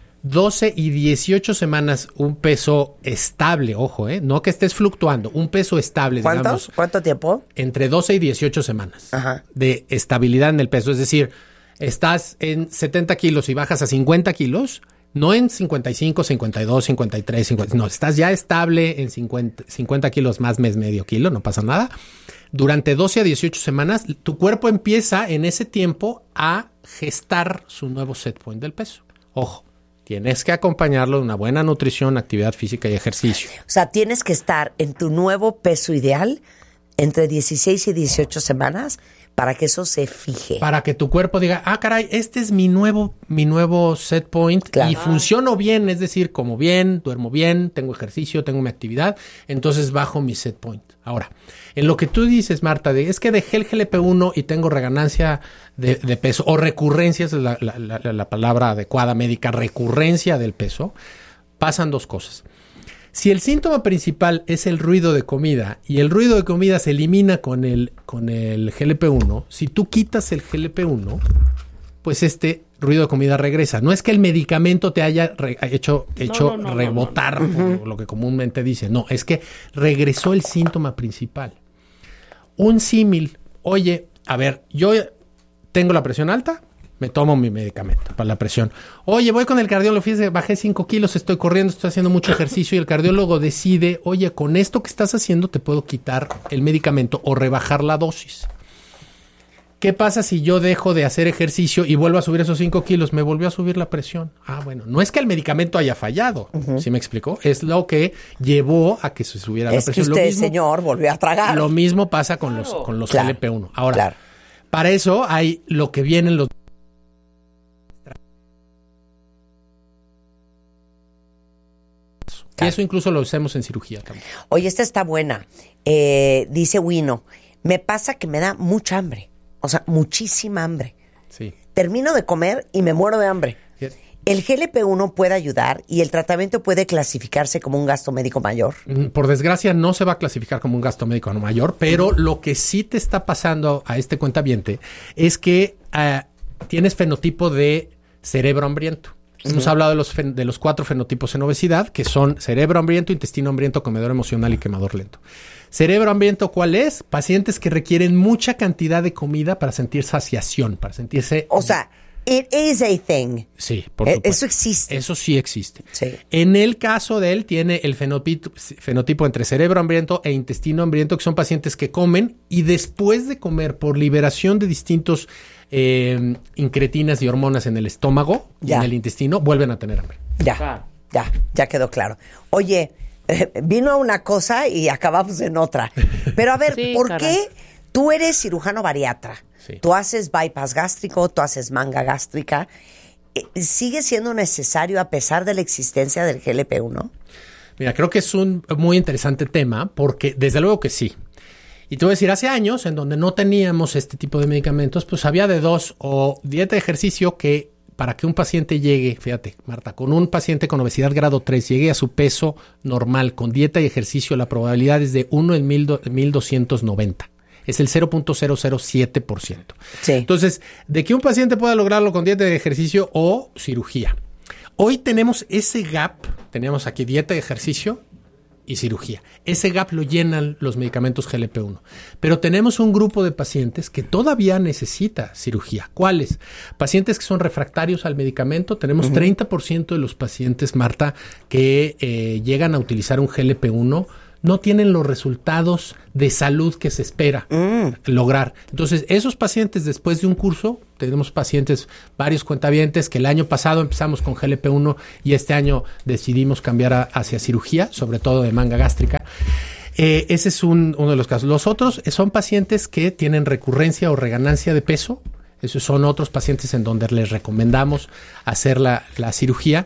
[SPEAKER 1] doce y dieciocho semanas un peso estable, ojo, ¿eh? No que estés fluctuando, un peso estable,
[SPEAKER 2] ¿Cuánto?
[SPEAKER 1] digamos.
[SPEAKER 2] ¿Cuánto tiempo?
[SPEAKER 1] Entre doce y dieciocho semanas Ajá. de estabilidad en el peso. Es decir, estás en setenta kilos y bajas a cincuenta kilos, no en cincuenta y cinco, cincuenta y dos, cincuenta y tres, cincuenta, no, estás ya estable en cincuenta, cincuenta kilos más mes medio kilo, no pasa nada. Durante doce a dieciocho semanas, tu cuerpo empieza en ese tiempo a gestar su nuevo set point del peso. Ojo, tienes que acompañarlo de una buena nutrición, actividad física y ejercicio.
[SPEAKER 2] O sea, tienes que estar en tu nuevo peso ideal entre dieciséis y dieciocho semanas para que eso se fije.
[SPEAKER 1] Para que tu cuerpo diga, ah, caray, este es mi nuevo, mi nuevo set point claro. y funciono bien, es decir, como bien, duermo bien, tengo ejercicio, tengo mi actividad, entonces bajo mi set point. Ahora, en lo que tú dices, Marta, de, es que dejé el G L P uno y tengo reganancia de, de peso, o recurrencia es la, la, la, la palabra adecuada médica, recurrencia del peso, pasan dos cosas. Si el síntoma principal es el ruido de comida y el ruido de comida se elimina con el, con el G L P uno, si tú quitas el G L P uno, pues este ruido de comida regresa. No es que el medicamento te haya re- hecho, hecho no, no, no, rebotar, no, no, no. lo que comúnmente dice. No, es que regresó el síntoma principal. Un símil, oye, a ver, yo tengo la presión alta, me tomo mi medicamento para la presión. Oye, voy con el cardiólogo, fíjese, bajé cinco kilos, estoy corriendo, estoy haciendo mucho ejercicio y el cardiólogo decide, oye, con esto que estás haciendo te puedo quitar el medicamento o rebajar la dosis. ¿Qué pasa si yo dejo de hacer ejercicio y vuelvo a subir esos cinco kilos? Me volvió a subir la presión. Ah, bueno, no es que el medicamento haya fallado, uh-huh. ¿sí me explicó? Es lo que llevó a que se subiera
[SPEAKER 2] es
[SPEAKER 1] la presión.
[SPEAKER 2] Es que usted,
[SPEAKER 1] lo mismo,
[SPEAKER 2] señor, volvió a tragar.
[SPEAKER 1] Lo mismo pasa con claro. los, con los claro. G L P uno. Ahora, claro. para eso hay lo que vienen los... Y eso incluso lo hacemos en cirugía también.
[SPEAKER 2] Oye, esta está buena. Eh, dice Wino, me pasa que me da mucha hambre. O sea, muchísima hambre.
[SPEAKER 1] Sí.
[SPEAKER 2] Termino de comer y me muero de hambre. Sí. El G L P uno puede ayudar y el tratamiento puede clasificarse como un gasto médico mayor.
[SPEAKER 1] Por desgracia no se va a clasificar como un gasto médico mayor, pero uh-huh. lo que sí te está pasando a este cuentaviente es que uh, tienes fenotipo de cerebro hambriento. Uh-huh. Hemos hablado de los, fen- de los cuatro fenotipos en obesidad, que son cerebro hambriento, intestino hambriento, comedor emocional y quemador lento. Cerebro hambriento, ¿cuál es? Pacientes que requieren mucha cantidad de comida para sentir saciación, para sentirse...
[SPEAKER 2] O sea, it is a thing.
[SPEAKER 1] Sí, por
[SPEAKER 2] eh,
[SPEAKER 1] supuesto.
[SPEAKER 2] Eso existe.
[SPEAKER 1] Eso sí existe.
[SPEAKER 2] Sí.
[SPEAKER 1] En el caso de él, tiene el fenotipo, fenotipo entre cerebro hambriento e intestino hambriento, que son pacientes que comen y después de comer, por liberación de distintos eh, incretinas y hormonas en el estómago y en el intestino, vuelven a tener hambre.
[SPEAKER 2] Ya, ya, ya quedó claro. Oye... Vino una cosa y acabamos en otra. Pero a ver, sí, ¿por caray. qué tú eres cirujano bariatra? Sí. Tú haces bypass gástrico, tú haces manga gástrica. ¿Sigue siendo necesario a pesar de la existencia del G L P uno?
[SPEAKER 1] Mira, creo que es un muy interesante tema porque desde luego que sí. Y te voy a decir, hace años en donde no teníamos este tipo de medicamentos, pues había de dos, o dieta de ejercicio que para que un paciente llegue, fíjate, Marta, con un paciente con obesidad grado tres, llegue a su peso normal con dieta y ejercicio, la probabilidad es de uno en mil doscientos noventa. Es el cero punto cero cero siete por ciento.
[SPEAKER 2] Sí.
[SPEAKER 1] Entonces, de que un paciente pueda lograrlo con dieta de ejercicio o cirugía. Hoy tenemos ese gap, tenemos aquí dieta de ejercicio y cirugía. Ese gap lo llenan los medicamentos G L P uno. Pero tenemos un grupo de pacientes que todavía necesita cirugía. ¿Cuáles? Pacientes que son refractarios al medicamento. Tenemos uh-huh. treinta por ciento de los pacientes, Marta, que eh, llegan a utilizar un G L P uno, no tienen los resultados de salud que se espera mm. lograr. Entonces, esos pacientes después de un curso, tenemos pacientes, varios cuentavientes que el año pasado empezamos con G L P uno y este año decidimos cambiar a, hacia cirugía, sobre todo de manga gástrica. Eh, ese es un, uno de los casos. Los otros son pacientes que tienen recurrencia o reganancia de peso. Esos son otros pacientes en donde les recomendamos hacer la, la cirugía.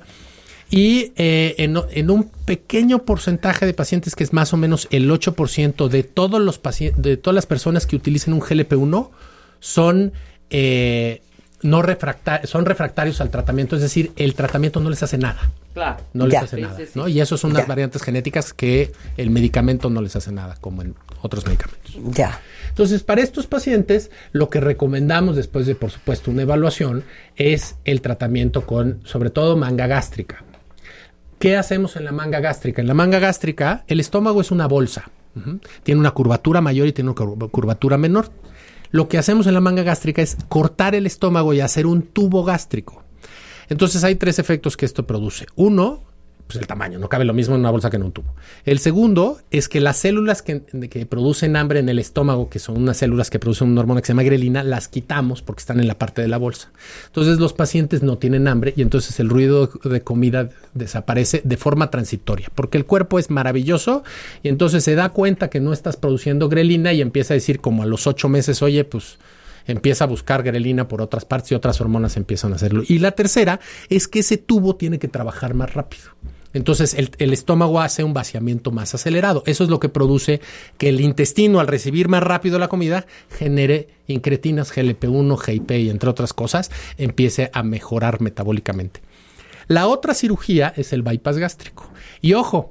[SPEAKER 1] Y eh, en, en un pequeño porcentaje de pacientes, que es más o menos el ocho por ciento de todos los pacientes, de todas las personas que utilizan un G L P uno, son eh, no refractarios, son refractarios al tratamiento, es decir, el tratamiento no les hace nada.
[SPEAKER 7] Claro.
[SPEAKER 1] No
[SPEAKER 7] Ya.
[SPEAKER 1] les hace
[SPEAKER 7] Sí,
[SPEAKER 1] nada,
[SPEAKER 7] sí, sí.
[SPEAKER 1] ¿no? Y eso son unas
[SPEAKER 2] Ya.
[SPEAKER 1] variantes genéticas que el medicamento no les hace nada, como en otros medicamentos.
[SPEAKER 2] Ya.
[SPEAKER 1] Entonces, para estos pacientes, lo que recomendamos después de, por supuesto, una evaluación, es el tratamiento con, sobre todo, manga gástrica. ¿Qué hacemos en la manga gástrica? En la manga gástrica, el estómago es una bolsa. Uh-huh. Tiene una curvatura mayor y tiene una cur- curvatura menor. Lo que hacemos en la manga gástrica es cortar el estómago y hacer un tubo gástrico. Entonces, hay tres efectos que esto produce. Uno, pues el tamaño, no cabe lo mismo en una bolsa que en un tubo. El segundo es que las células que, que producen hambre en el estómago, que son unas células que producen una hormona que se llama grelina, las quitamos porque están en la parte de la bolsa. Entonces los pacientes no tienen hambre y entonces el ruido de comida desaparece de forma transitoria, porque el cuerpo es maravilloso y entonces se da cuenta que no estás produciendo grelina y empieza a decir como a los ocho meses, oye, pues empieza a buscar grelina por otras partes y otras hormonas empiezan a hacerlo. Y la tercera es que ese tubo tiene que trabajar más rápido. Entonces el, el estómago hace un vaciamiento más acelerado. Eso es lo que produce que el intestino, al recibir más rápido la comida, genere incretinas, G L P uno, G I P y entre otras cosas, empiece a mejorar metabólicamente. La otra cirugía es el bypass gástrico. Y ojo,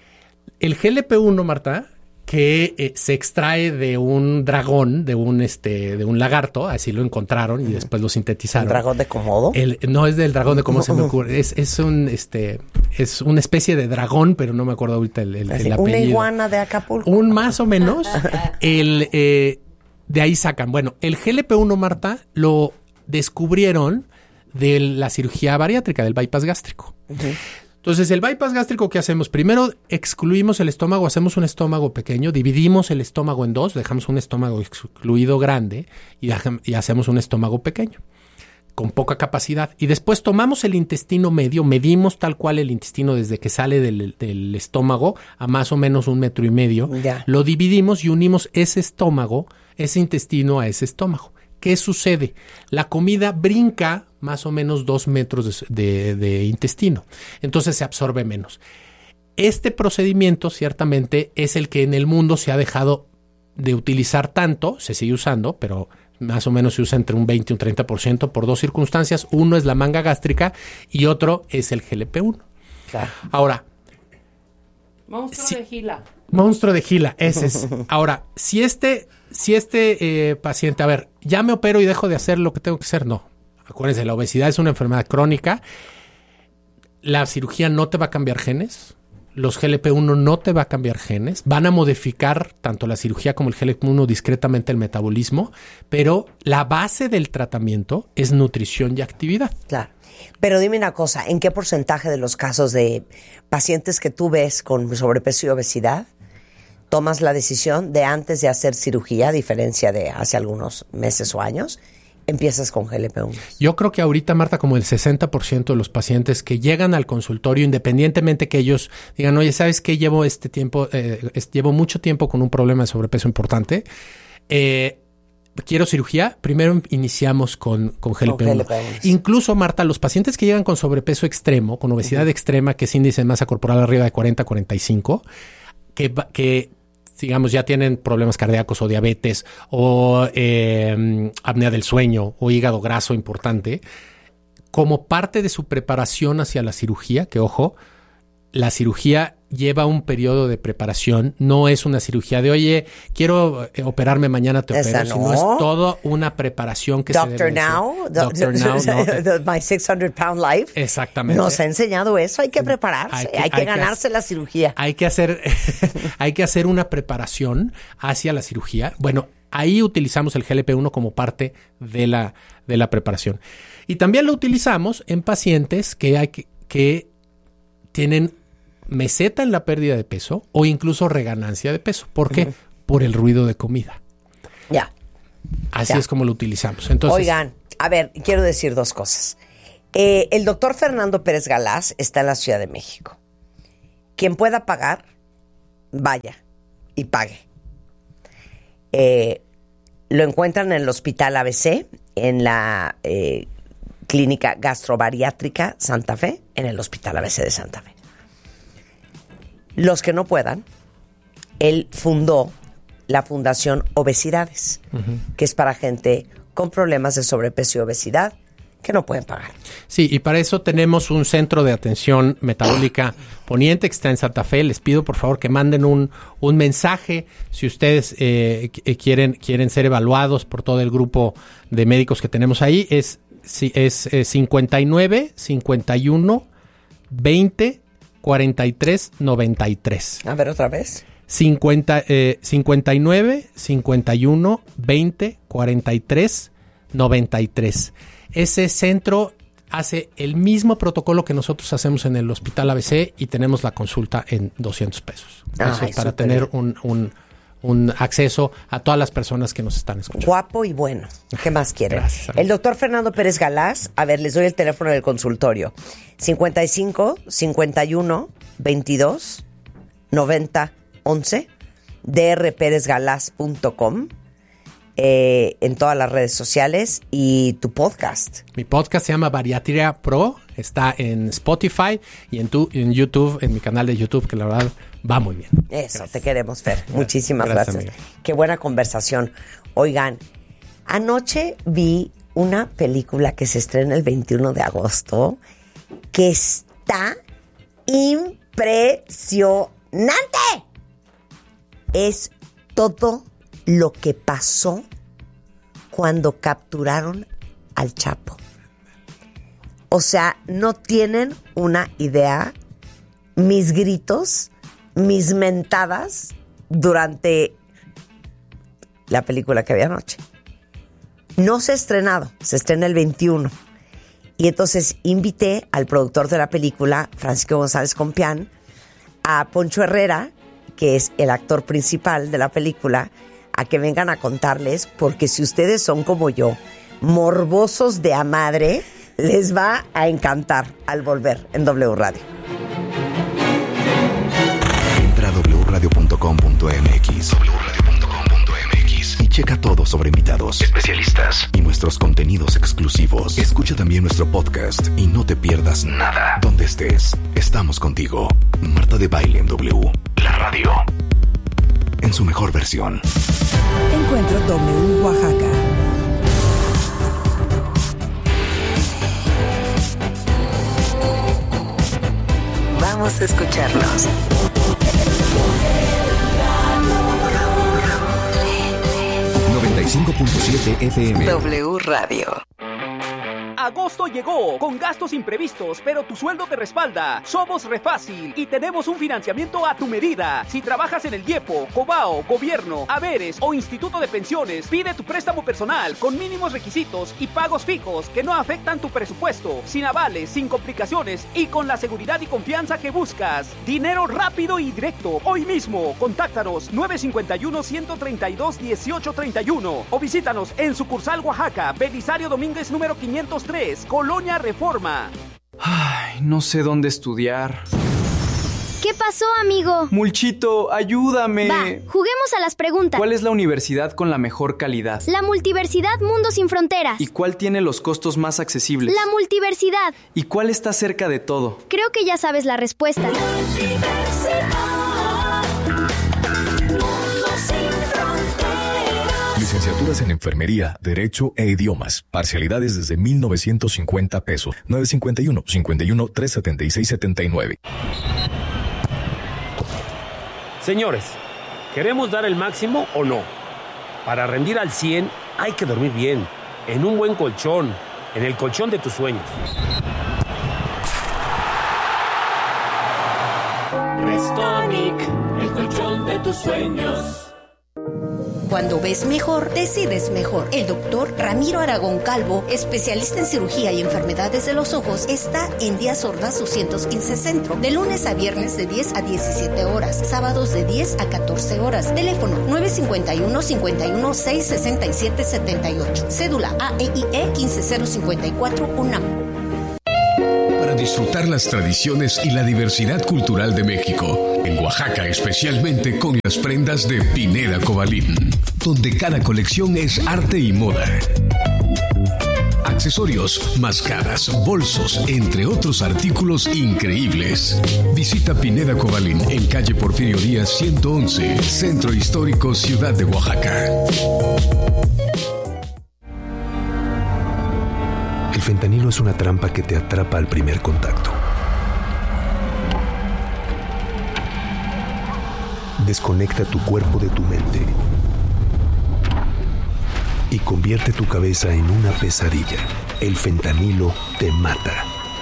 [SPEAKER 1] el G L P uno, Marta, que eh, se extrae de un dragón, de un este, de un lagarto, así lo encontraron y después lo sintetizaron.
[SPEAKER 2] ¿Un dragón de Komodo?
[SPEAKER 1] El, no es del dragón de Komodo, se me ocurre. Es, es un este, es una especie de dragón, pero no me acuerdo ahorita el, el,
[SPEAKER 2] Así,
[SPEAKER 1] el
[SPEAKER 2] una
[SPEAKER 1] apellido.
[SPEAKER 2] iguana de Acapulco.
[SPEAKER 1] Un más o menos. el eh, de ahí sacan. Bueno, el G L P uno, Marta, lo descubrieron de la cirugía bariátrica, del bypass gástrico.
[SPEAKER 2] Uh-huh.
[SPEAKER 1] Entonces, el bypass gástrico, ¿qué hacemos? Primero excluimos el estómago, hacemos un estómago pequeño, dividimos el estómago en dos, dejamos un estómago excluido grande y, dejam- y hacemos un estómago pequeño, con poca capacidad. Y después tomamos el intestino medio, medimos tal cual el intestino desde que sale del, del estómago a más o menos un metro y medio,
[SPEAKER 2] Ya.
[SPEAKER 1] lo dividimos y unimos ese estómago, ese intestino a ese estómago. ¿Qué sucede? La comida brinca más o menos dos metros de, de, de intestino. Entonces se absorbe menos. Este procedimiento ciertamente es el que en el mundo se ha dejado de utilizar tanto, se sigue usando, pero más o menos se usa entre un veinte y un treinta por ciento por dos circunstancias. Uno es la manga gástrica y otro es el G L P uno.
[SPEAKER 2] Claro.
[SPEAKER 1] Ahora,
[SPEAKER 7] Monstruo
[SPEAKER 1] Sí.
[SPEAKER 7] de Gila.
[SPEAKER 1] monstruo de Gila, ese es. Ahora, si este, si este eh, paciente, a ver, ya me opero y dejo de hacer lo que tengo que hacer, no. Acuérdense, la obesidad es una enfermedad crónica. La cirugía no te va a cambiar genes. Los G L P uno no te va a cambiar genes. Van a modificar tanto la cirugía como el G L P uno discretamente el metabolismo, pero la base del tratamiento es nutrición y actividad.
[SPEAKER 2] Claro. Pero dime una cosa, ¿en qué porcentaje de los casos de pacientes que tú ves con sobrepeso y obesidad tomas la decisión de antes de hacer cirugía, a diferencia de hace algunos meses o años, empiezas con G L P uno?
[SPEAKER 1] Yo creo que ahorita, Marta, como el sesenta por ciento de los pacientes que llegan al consultorio, independientemente que ellos digan, oye, ¿sabes qué? Llevo este tiempo, eh, es, llevo mucho tiempo con un problema de sobrepeso importante, eh, quiero cirugía, primero iniciamos con, con G L P uno.
[SPEAKER 2] Con G L P uno.
[SPEAKER 1] Incluso, Marta, los pacientes que llegan con sobrepeso extremo, con obesidad uh-huh. extrema, que es índice de masa corporal arriba de cuarenta a cuarenta y cinco, que, que digamos, ya tienen problemas cardíacos o diabetes o eh, apnea del sueño o hígado graso importante, como parte de su preparación hacia la cirugía, que ojo, la cirugía lleva un periodo de preparación. No es una cirugía de, oye, quiero eh, operarme mañana, te opero,
[SPEAKER 2] no.
[SPEAKER 1] sino es toda una preparación que
[SPEAKER 2] Doctor
[SPEAKER 1] se debe
[SPEAKER 2] Now,
[SPEAKER 1] Doctor Now, no.
[SPEAKER 2] My six hundred pound life.
[SPEAKER 1] Exactamente.
[SPEAKER 2] Nos ha enseñado eso. Hay que prepararse, hay que, hay que hay ganarse que, la cirugía.
[SPEAKER 1] Hay que hacer, hay que hacer una preparación hacia la cirugía. Bueno, ahí utilizamos el G L P uno como parte de la, de la preparación. Y también lo utilizamos en pacientes que, hay que, que tienen meseta en la pérdida de peso o incluso reganancia de peso. ¿Por qué? Uh-huh. Por el ruido de comida.
[SPEAKER 2] Ya.
[SPEAKER 1] Así
[SPEAKER 2] ya.
[SPEAKER 1] es como lo utilizamos. Entonces,
[SPEAKER 2] oigan, a ver, quiero decir dos cosas. Eh, el doctor Fernando Pérez Galás está en la Ciudad de México. Quien pueda pagar, vaya y pague. Eh, lo encuentran en el Hospital A B C, en la eh, Clínica Gastrobariátrica Santa Fe, en el Hospital A B C de Santa Fe. Los que no puedan, él fundó la Fundación Obesidades, uh-huh. que es para gente con problemas de sobrepeso y obesidad que no pueden pagar.
[SPEAKER 1] Sí, y para eso tenemos un centro de atención metabólica poniente que está en Santa Fe. Les pido por favor que manden un, un mensaje si ustedes eh, quieren, quieren ser evaluados por todo el grupo de médicos que tenemos ahí. Es, es, es cincuenta y nueve, cincuenta y uno, veinte, cuarenta y tres, noventa y tres.
[SPEAKER 2] A ver, otra vez.
[SPEAKER 1] cincuenta, eh, cincuenta y nueve, cincuenta y uno, veinte, cuarenta y tres, noventa y tres. Ese centro hace el mismo protocolo que nosotros hacemos en el Hospital A B C y tenemos la consulta en doscientos pesos. Eso Ay, es para tener un, un, un acceso a todas las personas que nos están escuchando.
[SPEAKER 2] Guapo y bueno. ¿Qué más quieren? Gracias, el doctor Fernando Pérez Galás, a ver, les doy el teléfono del consultorio. cincuenta y cinco, cincuenta y uno, veintidós, noventa, once, d r pérez galás punto com. Eh, en todas las redes sociales y tu podcast.
[SPEAKER 1] Mi podcast se llama Bariatría Pro, está en Spotify y en, tu, en YouTube, en mi canal de YouTube, que la verdad va muy bien.
[SPEAKER 2] Eso, gracias. Te queremos, Fer. Muchísimas gracias. gracias. Qué buena conversación. Oigan, anoche vi una película que se estrena el veintiuno de agosto que está impresionante. Es todo lo que pasó cuando capturaron al Chapo. O sea, no tienen una idea mis gritos, mis mentadas durante la película que había anoche. No se ha estrenado, se estrena el veintiuno. Y entonces invité al productor de la película, Francisco González Compián, a Poncho Herrera, que es el actor principal de la película, a que vengan a contarles, porque si ustedes son como yo, morbosos de a madre, les va a encantar al volver en W Radio.
[SPEAKER 3] Entra a doble u radio punto com punto m x doble u radio punto com punto m x y checa todo sobre invitados, especialistas y nuestros contenidos exclusivos. Escucha también nuestro podcast y no te pierdas nada. Donde estés, estamos contigo. Marta de Baile en W, la radio en su mejor versión.
[SPEAKER 5] Encuentro W Oaxaca.
[SPEAKER 2] Vamos a escucharlos.
[SPEAKER 3] noventa y cinco punto siete F M.
[SPEAKER 2] W Radio.
[SPEAKER 8] Agosto llegó con gastos imprevistos, pero tu sueldo te respalda. Somos Refácil y tenemos un financiamiento a tu medida. Si trabajas en el IEPO, Cobao, Gobierno, Haberes o Instituto de Pensiones, pide tu préstamo personal con mínimos requisitos y pagos fijos que no afectan tu presupuesto, sin avales, sin complicaciones y con la seguridad y confianza que buscas. Dinero rápido y directo. Hoy mismo, contáctanos nueve cinco uno, uno tres dos, uno ocho tres uno o visítanos en sucursal Oaxaca, Belisario Domínguez número quinientos tres, Colonia Reforma.
[SPEAKER 24] Ay, no sé dónde estudiar.
[SPEAKER 9] ¿Qué pasó, amigo?
[SPEAKER 24] Mulchito, ayúdame.
[SPEAKER 9] Va, juguemos a las preguntas.
[SPEAKER 24] ¿Cuál es la universidad con la mejor calidad?
[SPEAKER 9] La Multiversidad Mundo Sin Fronteras.
[SPEAKER 24] ¿Y cuál tiene los costos más accesibles?
[SPEAKER 9] La Multiversidad.
[SPEAKER 24] ¿Y cuál está cerca de todo?
[SPEAKER 9] Creo que ya sabes la respuesta.
[SPEAKER 3] Licenciaturas en Enfermería, Derecho e Idiomas. Parcialidades desde mil novecientos cincuenta pesos. nueve cinco uno, cinco uno, tres siete seis siete nueve.
[SPEAKER 10] Señores, ¿queremos dar el máximo o no? Para rendir al cien hay que dormir bien, en un buen colchón, en el colchón de tus sueños.
[SPEAKER 11] Restonic, el colchón de tus sueños.
[SPEAKER 12] Cuando ves mejor, decides mejor. El doctor Ramiro Aragón Calvo, especialista en cirugía y enfermedades de los ojos, está en Díaz Ordaz doscientos quince Centro, de lunes a viernes de diez a diecisiete horas, sábados de diez a catorce horas. Teléfono nueve cinco uno, cinco uno seis, seis siete siete ocho. Cédula A E I E uno cinco cero cinco cuatro UNAM.
[SPEAKER 19] Para disfrutar las tradiciones y la diversidad cultural de México, en Oaxaca especialmente con las prendas de Pineda Cobalín, donde cada colección es arte y moda. Accesorios, mascadas, bolsos, entre otros artículos increíbles. Visita Pineda Cobalín en calle Porfirio Díaz ciento once, Centro Histórico, Ciudad de Oaxaca.
[SPEAKER 3] El fentanilo es una trampa que te atrapa al primer contacto. Desconecta tu cuerpo de tu mente y convierte tu cabeza en una pesadilla. El fentanilo te mata.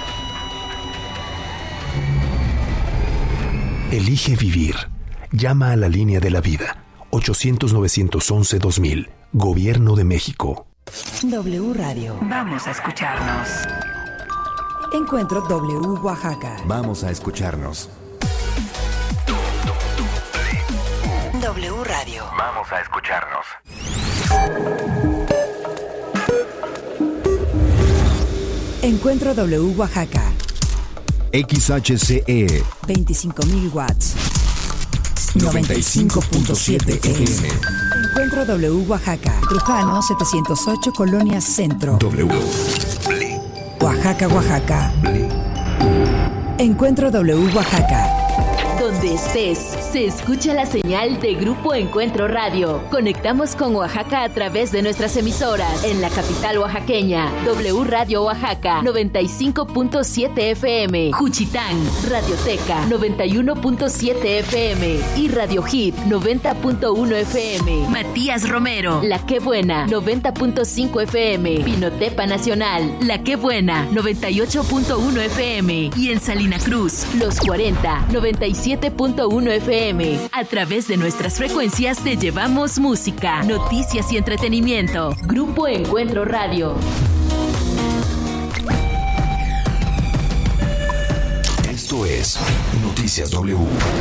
[SPEAKER 3] Elige vivir. Llama a la línea de la vida. ochocientos, novecientos once, dos mil. Gobierno de México.
[SPEAKER 5] W Radio.
[SPEAKER 20] Vamos a escucharnos.
[SPEAKER 5] Encuentro W Oaxaca.
[SPEAKER 14] Vamos a escucharnos.
[SPEAKER 5] W Radio.
[SPEAKER 14] Vamos a escucharnos.
[SPEAKER 5] Encuentro W Oaxaca.
[SPEAKER 14] X H C E.
[SPEAKER 5] veinticinco mil watts. noventa y cinco punto siete F M. Encuentro W Oaxaca. Trujano setecientos ocho, Colonia Centro.
[SPEAKER 14] W.
[SPEAKER 5] Oaxaca, Oaxaca. Encuentro W Oaxaca.
[SPEAKER 13] Donde estés, se escucha la señal de Grupo Encuentro Radio. Conectamos con Oaxaca a través de nuestras emisoras. En la capital oaxaqueña, W Radio Oaxaca, noventa y cinco punto siete F M. Juchitán, Radioteca, noventa y uno punto siete F M. Y Radio Hit, noventa punto uno F M. Matías Romero, La Que Buena, noventa punto cinco F M. Pinotepa Nacional, La Que Buena, noventa y ocho punto uno F M. Y en Salina Cruz, Los cuarenta, noventa y siete punto uno F M. A través de nuestras frecuencias te llevamos música, noticias y entretenimiento. Grupo Encuentro Radio.
[SPEAKER 3] Esto es Noticias W.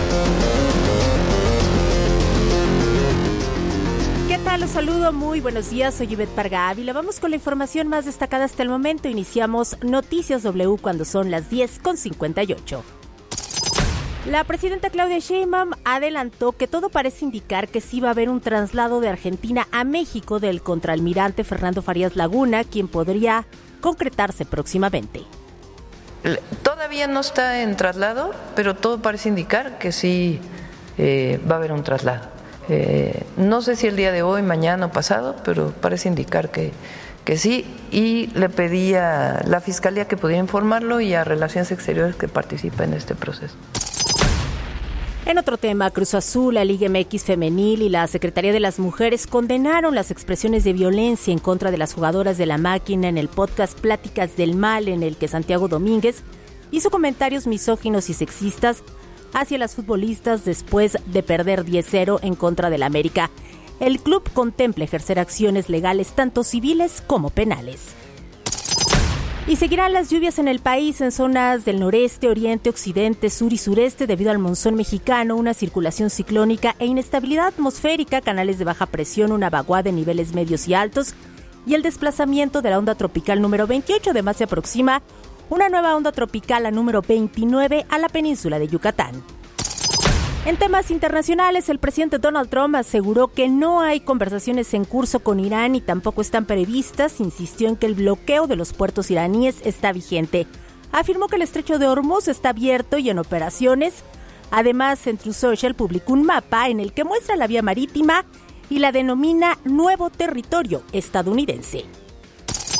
[SPEAKER 15] ¿Qué tal? Los saludo, muy buenos días, soy Ivette Parga Ávila. Vamos con la información más destacada hasta el momento. Iniciamos Noticias W cuando son las diez con cincuenta y ocho. La presidenta Claudia Sheinbaum adelantó que todo parece indicar que sí va a haber un traslado de Argentina a México del contraalmirante Fernando Farías Laguna, quien podría concretarse próximamente.
[SPEAKER 17] Todavía no está en traslado, pero todo parece indicar que sí eh, va a haber un traslado. Eh, no sé si el día de hoy, mañana o pasado, pero parece indicar que, que sí, y le pedí a la Fiscalía que pudiera informarlo y a Relaciones Exteriores que participe en este proceso.
[SPEAKER 15] En otro tema, Cruz Azul, la Liga M X Femenil y la Secretaría de las Mujeres condenaron las expresiones de violencia en contra de las jugadoras de la máquina en el podcast Pláticas del Mal, en el que Santiago Domínguez hizo comentarios misóginos y sexistas hacia las futbolistas después de perder diez cero en contra del América. El club contempla ejercer acciones legales tanto civiles como penales. Y seguirán las lluvias en el país en zonas del noreste, oriente, occidente, sur y sureste debido al monzón mexicano, una circulación ciclónica e inestabilidad atmosférica, canales de baja presión, una vaguada de niveles medios y altos y el desplazamiento de la onda tropical número veintiocho. Además se aproxima una nueva onda tropical, la número veintinueve, a la península de Yucatán. En temas internacionales, el presidente Donald Trump aseguró que no hay conversaciones en curso con Irán y tampoco están previstas. Insistió en que el bloqueo de los puertos iraníes está vigente. Afirmó que el estrecho de Hormuz está abierto y en operaciones. Además, en Truth Social publicó un mapa en el que muestra la vía marítima y la denomina Nuevo Territorio Estadounidense.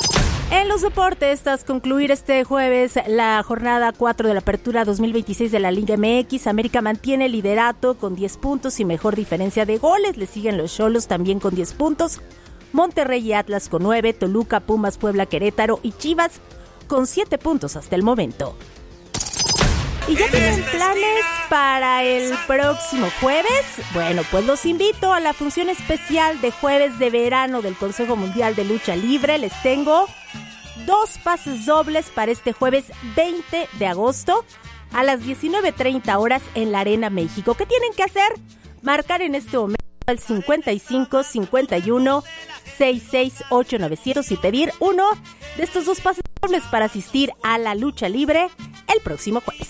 [SPEAKER 15] En los deportes, tras concluir este jueves la jornada cuatro de la apertura dos mil veintiséis de la Liga M X, América mantiene el liderato con diez puntos y mejor diferencia de goles. Le siguen los Xolos también con diez puntos. Monterrey y Atlas con nueve, Toluca, Pumas, Puebla, Querétaro y Chivas con siete puntos hasta el momento. ¿Y ya tienen planes para el próximo jueves? Bueno, pues los invito a la función especial de jueves de verano del Consejo Mundial de Lucha Libre. Les tengo dos pases dobles para este jueves veinte de agosto a las diecinueve treinta horas en la Arena México. ¿Qué tienen que hacer? Marcar en este momento al cincuenta y cinco, cincuenta y uno, sesenta y seis, ochenta y nueve cero y pedir uno de estos dos pases dobles para asistir a la lucha libre el próximo jueves.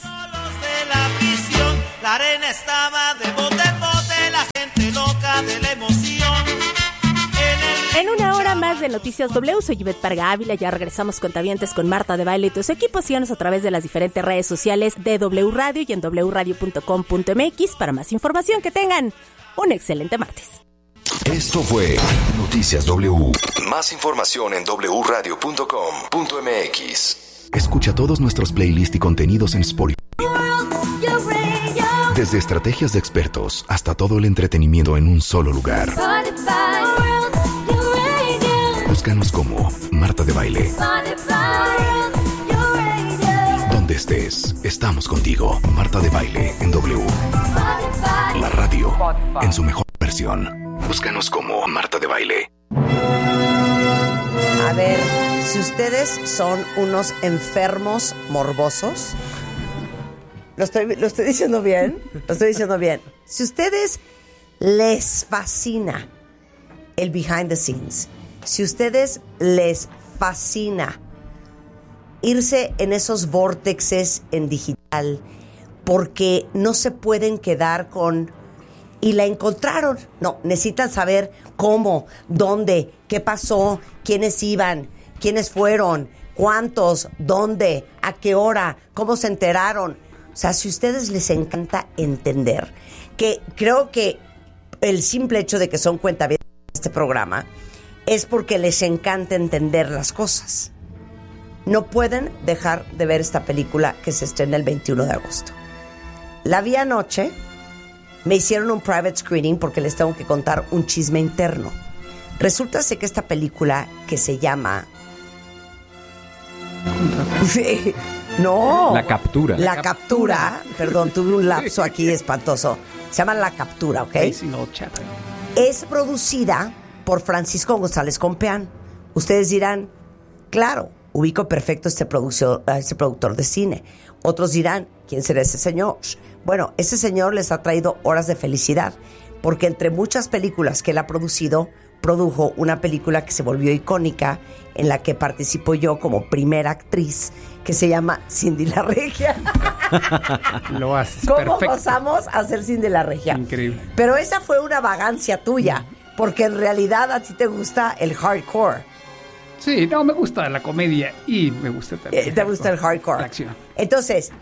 [SPEAKER 11] La arena estaba de bote en bote, la gente loca de la emoción.
[SPEAKER 15] En una hora más de Noticias W, soy Ivette Parga Ávila. Ya regresamos cuentavientes con Marta de Baile y tus equipos. Síganos a través de las diferentes redes sociales de W Radio y en doble u radio punto com punto m x para más información. Que tengan un excelente martes.
[SPEAKER 3] Esto fue Noticias W. Más información en doble u radio punto com punto m x. Escucha todos nuestros playlists y contenidos en Spotify. Desde estrategias de expertos hasta todo el entretenimiento en un solo lugar. Búscanos como Marta de Baile. Donde estés, estamos contigo. Marta de Baile en W. La radio en su mejor versión. Búscanos como Marta de Baile.
[SPEAKER 2] A ver, si ustedes son unos enfermos morbosos, ¿lo estoy, lo estoy diciendo bien? Lo estoy diciendo bien. Si ustedes les fascina el behind the scenes, si ustedes les fascina irse en esos vórtices en digital, porque no se pueden quedar con y la encontraron. No, necesitan saber cómo, dónde, qué pasó, quiénes iban, quiénes fueron, cuántos, dónde, a qué hora, cómo se enteraron. O sea, si a ustedes les encanta entender, que creo que el simple hecho de que son cuentavientes de este programa es porque les encanta entender las cosas. No pueden dejar de ver esta película que se estrena el veintiuno de agosto. La vi anoche, me hicieron un private screening porque les tengo que contar un chisme interno. Resulta ser que esta película que se llama... No.
[SPEAKER 4] La Captura.
[SPEAKER 2] La, la captura. captura. Perdón, tuve un lapso aquí espantoso. Se llama La Captura, ¿ok? Es producida por Francisco González Compeán. Ustedes dirán, claro, ubico perfecto este, produccio, este productor de cine. Otros dirán, ¿quién será ese señor? Bueno, ese señor les ha traído horas de felicidad, porque entre muchas películas que él ha producido, produjo una película que se volvió icónica, en la que participo yo como primera actriz, que se llama Cindy la Regia.
[SPEAKER 4] Lo haces
[SPEAKER 2] ¿Cómo
[SPEAKER 4] perfecto.
[SPEAKER 2] pasamos a ser Cindy la Regia?
[SPEAKER 4] Increíble.
[SPEAKER 2] Pero esa fue una vagancia tuya, porque en realidad a ti te gusta el hardcore.
[SPEAKER 4] Sí, no, me gusta la comedia y me gusta también.
[SPEAKER 2] Eh, ¿Te gusta el hardcore?
[SPEAKER 4] La acción.
[SPEAKER 2] Entonces,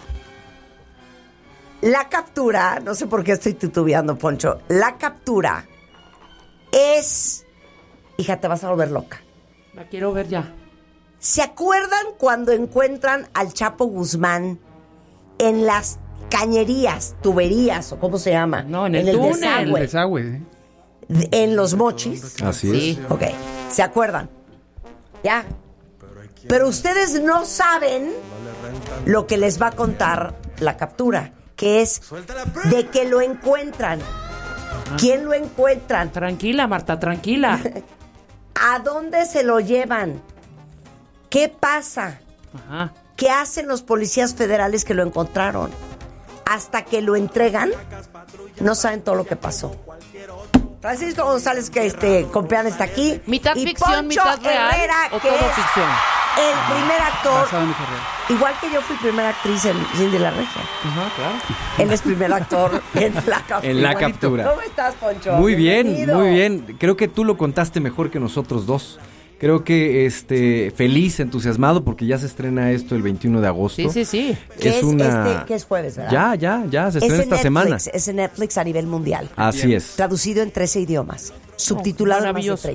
[SPEAKER 2] La Captura, no sé por qué estoy titubeando, Poncho. La Captura es... Hija, te vas a volver loca.
[SPEAKER 7] La quiero ver ya.
[SPEAKER 2] ¿Se acuerdan cuando encuentran al Chapo Guzmán en las cañerías, tuberías o cómo se llama?
[SPEAKER 7] No, en el, en el túnel.
[SPEAKER 4] Desagüe. El desagüe.
[SPEAKER 2] En Los Mochis.
[SPEAKER 4] Así
[SPEAKER 7] sí.
[SPEAKER 4] es.
[SPEAKER 2] Ok, ¿se acuerdan? Ya. Pero ustedes no saben lo que les va a contar La Captura, que es de que lo encuentran. ¿Quién lo encuentran?
[SPEAKER 7] Tranquila, Marta, tranquila.
[SPEAKER 2] ¿A dónde se lo llevan? ¿Qué pasa?
[SPEAKER 7] Ajá.
[SPEAKER 2] ¿Qué hacen los policías federales que lo encontraron? Hasta que lo entregan, no saben todo lo que pasó. Francisco González, que este Compeán está aquí.
[SPEAKER 7] Mitad
[SPEAKER 2] y
[SPEAKER 7] ficción,
[SPEAKER 2] Poncho
[SPEAKER 7] mitad real.
[SPEAKER 2] Herrera,
[SPEAKER 7] o
[SPEAKER 2] que
[SPEAKER 7] todo
[SPEAKER 2] es
[SPEAKER 7] ficción.
[SPEAKER 2] El primer actor.
[SPEAKER 4] Basado en hecho real.
[SPEAKER 2] Igual que yo fui primera actriz en Cindy la Regia.
[SPEAKER 7] Ajá, claro.
[SPEAKER 2] Él es primer actor en La Captura.
[SPEAKER 4] En La Captura.
[SPEAKER 2] ¿Cómo estás, Poncho?
[SPEAKER 4] Muy bien,
[SPEAKER 2] Bienvenido.
[SPEAKER 4] muy bien. Creo que tú lo contaste mejor que nosotros dos. Creo que este feliz, entusiasmado, porque ya se estrena esto el veintiuno de agosto.
[SPEAKER 7] Sí, sí, sí.
[SPEAKER 2] Que es,
[SPEAKER 4] es una...
[SPEAKER 2] este, que es jueves, ¿verdad?
[SPEAKER 4] Ya, ya, ya, se
[SPEAKER 2] Es
[SPEAKER 4] estrena
[SPEAKER 2] en
[SPEAKER 4] esta
[SPEAKER 2] Netflix,
[SPEAKER 4] semana.
[SPEAKER 2] Es en Netflix a nivel mundial.
[SPEAKER 4] Así es.
[SPEAKER 2] Traducido en trece idiomas. Subtitulado en más de
[SPEAKER 7] Maravilloso.
[SPEAKER 2] treinta.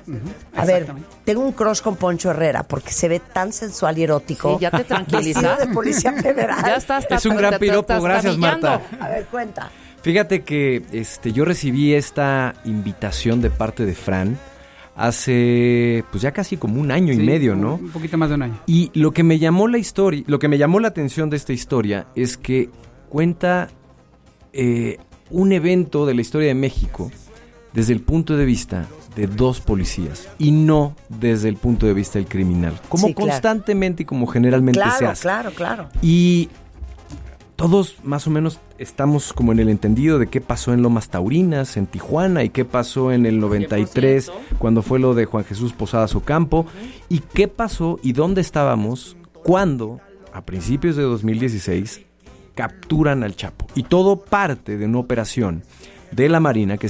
[SPEAKER 2] Uh-huh. A ver, tengo un crush con Poncho Herrera porque se ve tan sensual y erótico.
[SPEAKER 7] Sí, ya te tranquilizas.
[SPEAKER 2] de Policía Federal.
[SPEAKER 7] Ya estás,
[SPEAKER 4] es un gran piropo, gracias Marta.
[SPEAKER 2] A ver, cuenta.
[SPEAKER 4] Fíjate que este, yo recibí esta invitación de parte de Fran hace pues ya casi como un año sí, y medio, ¿no?
[SPEAKER 16] Un poquito más de un año.
[SPEAKER 4] Y lo que me llamó la historia, lo que me llamó la atención de esta historia es que cuenta eh, un evento de la historia de México desde el punto de vista de dos policías y no desde el punto de vista del criminal, como sí, constantemente claro. y como generalmente
[SPEAKER 2] claro,
[SPEAKER 4] se hace.
[SPEAKER 2] Claro, claro, claro.
[SPEAKER 4] Y todos más o menos estamos como en el entendido de qué pasó en Lomas Taurinas, en Tijuana, y qué pasó en el noventa y tres, cien por ciento cuando fue lo de Juan Jesús Posadas Ocampo, uh-huh. y qué pasó y dónde estábamos cuando, a principios de dos mil dieciséis, capturan al Chapo. Y todo parte de una operación de la Marina que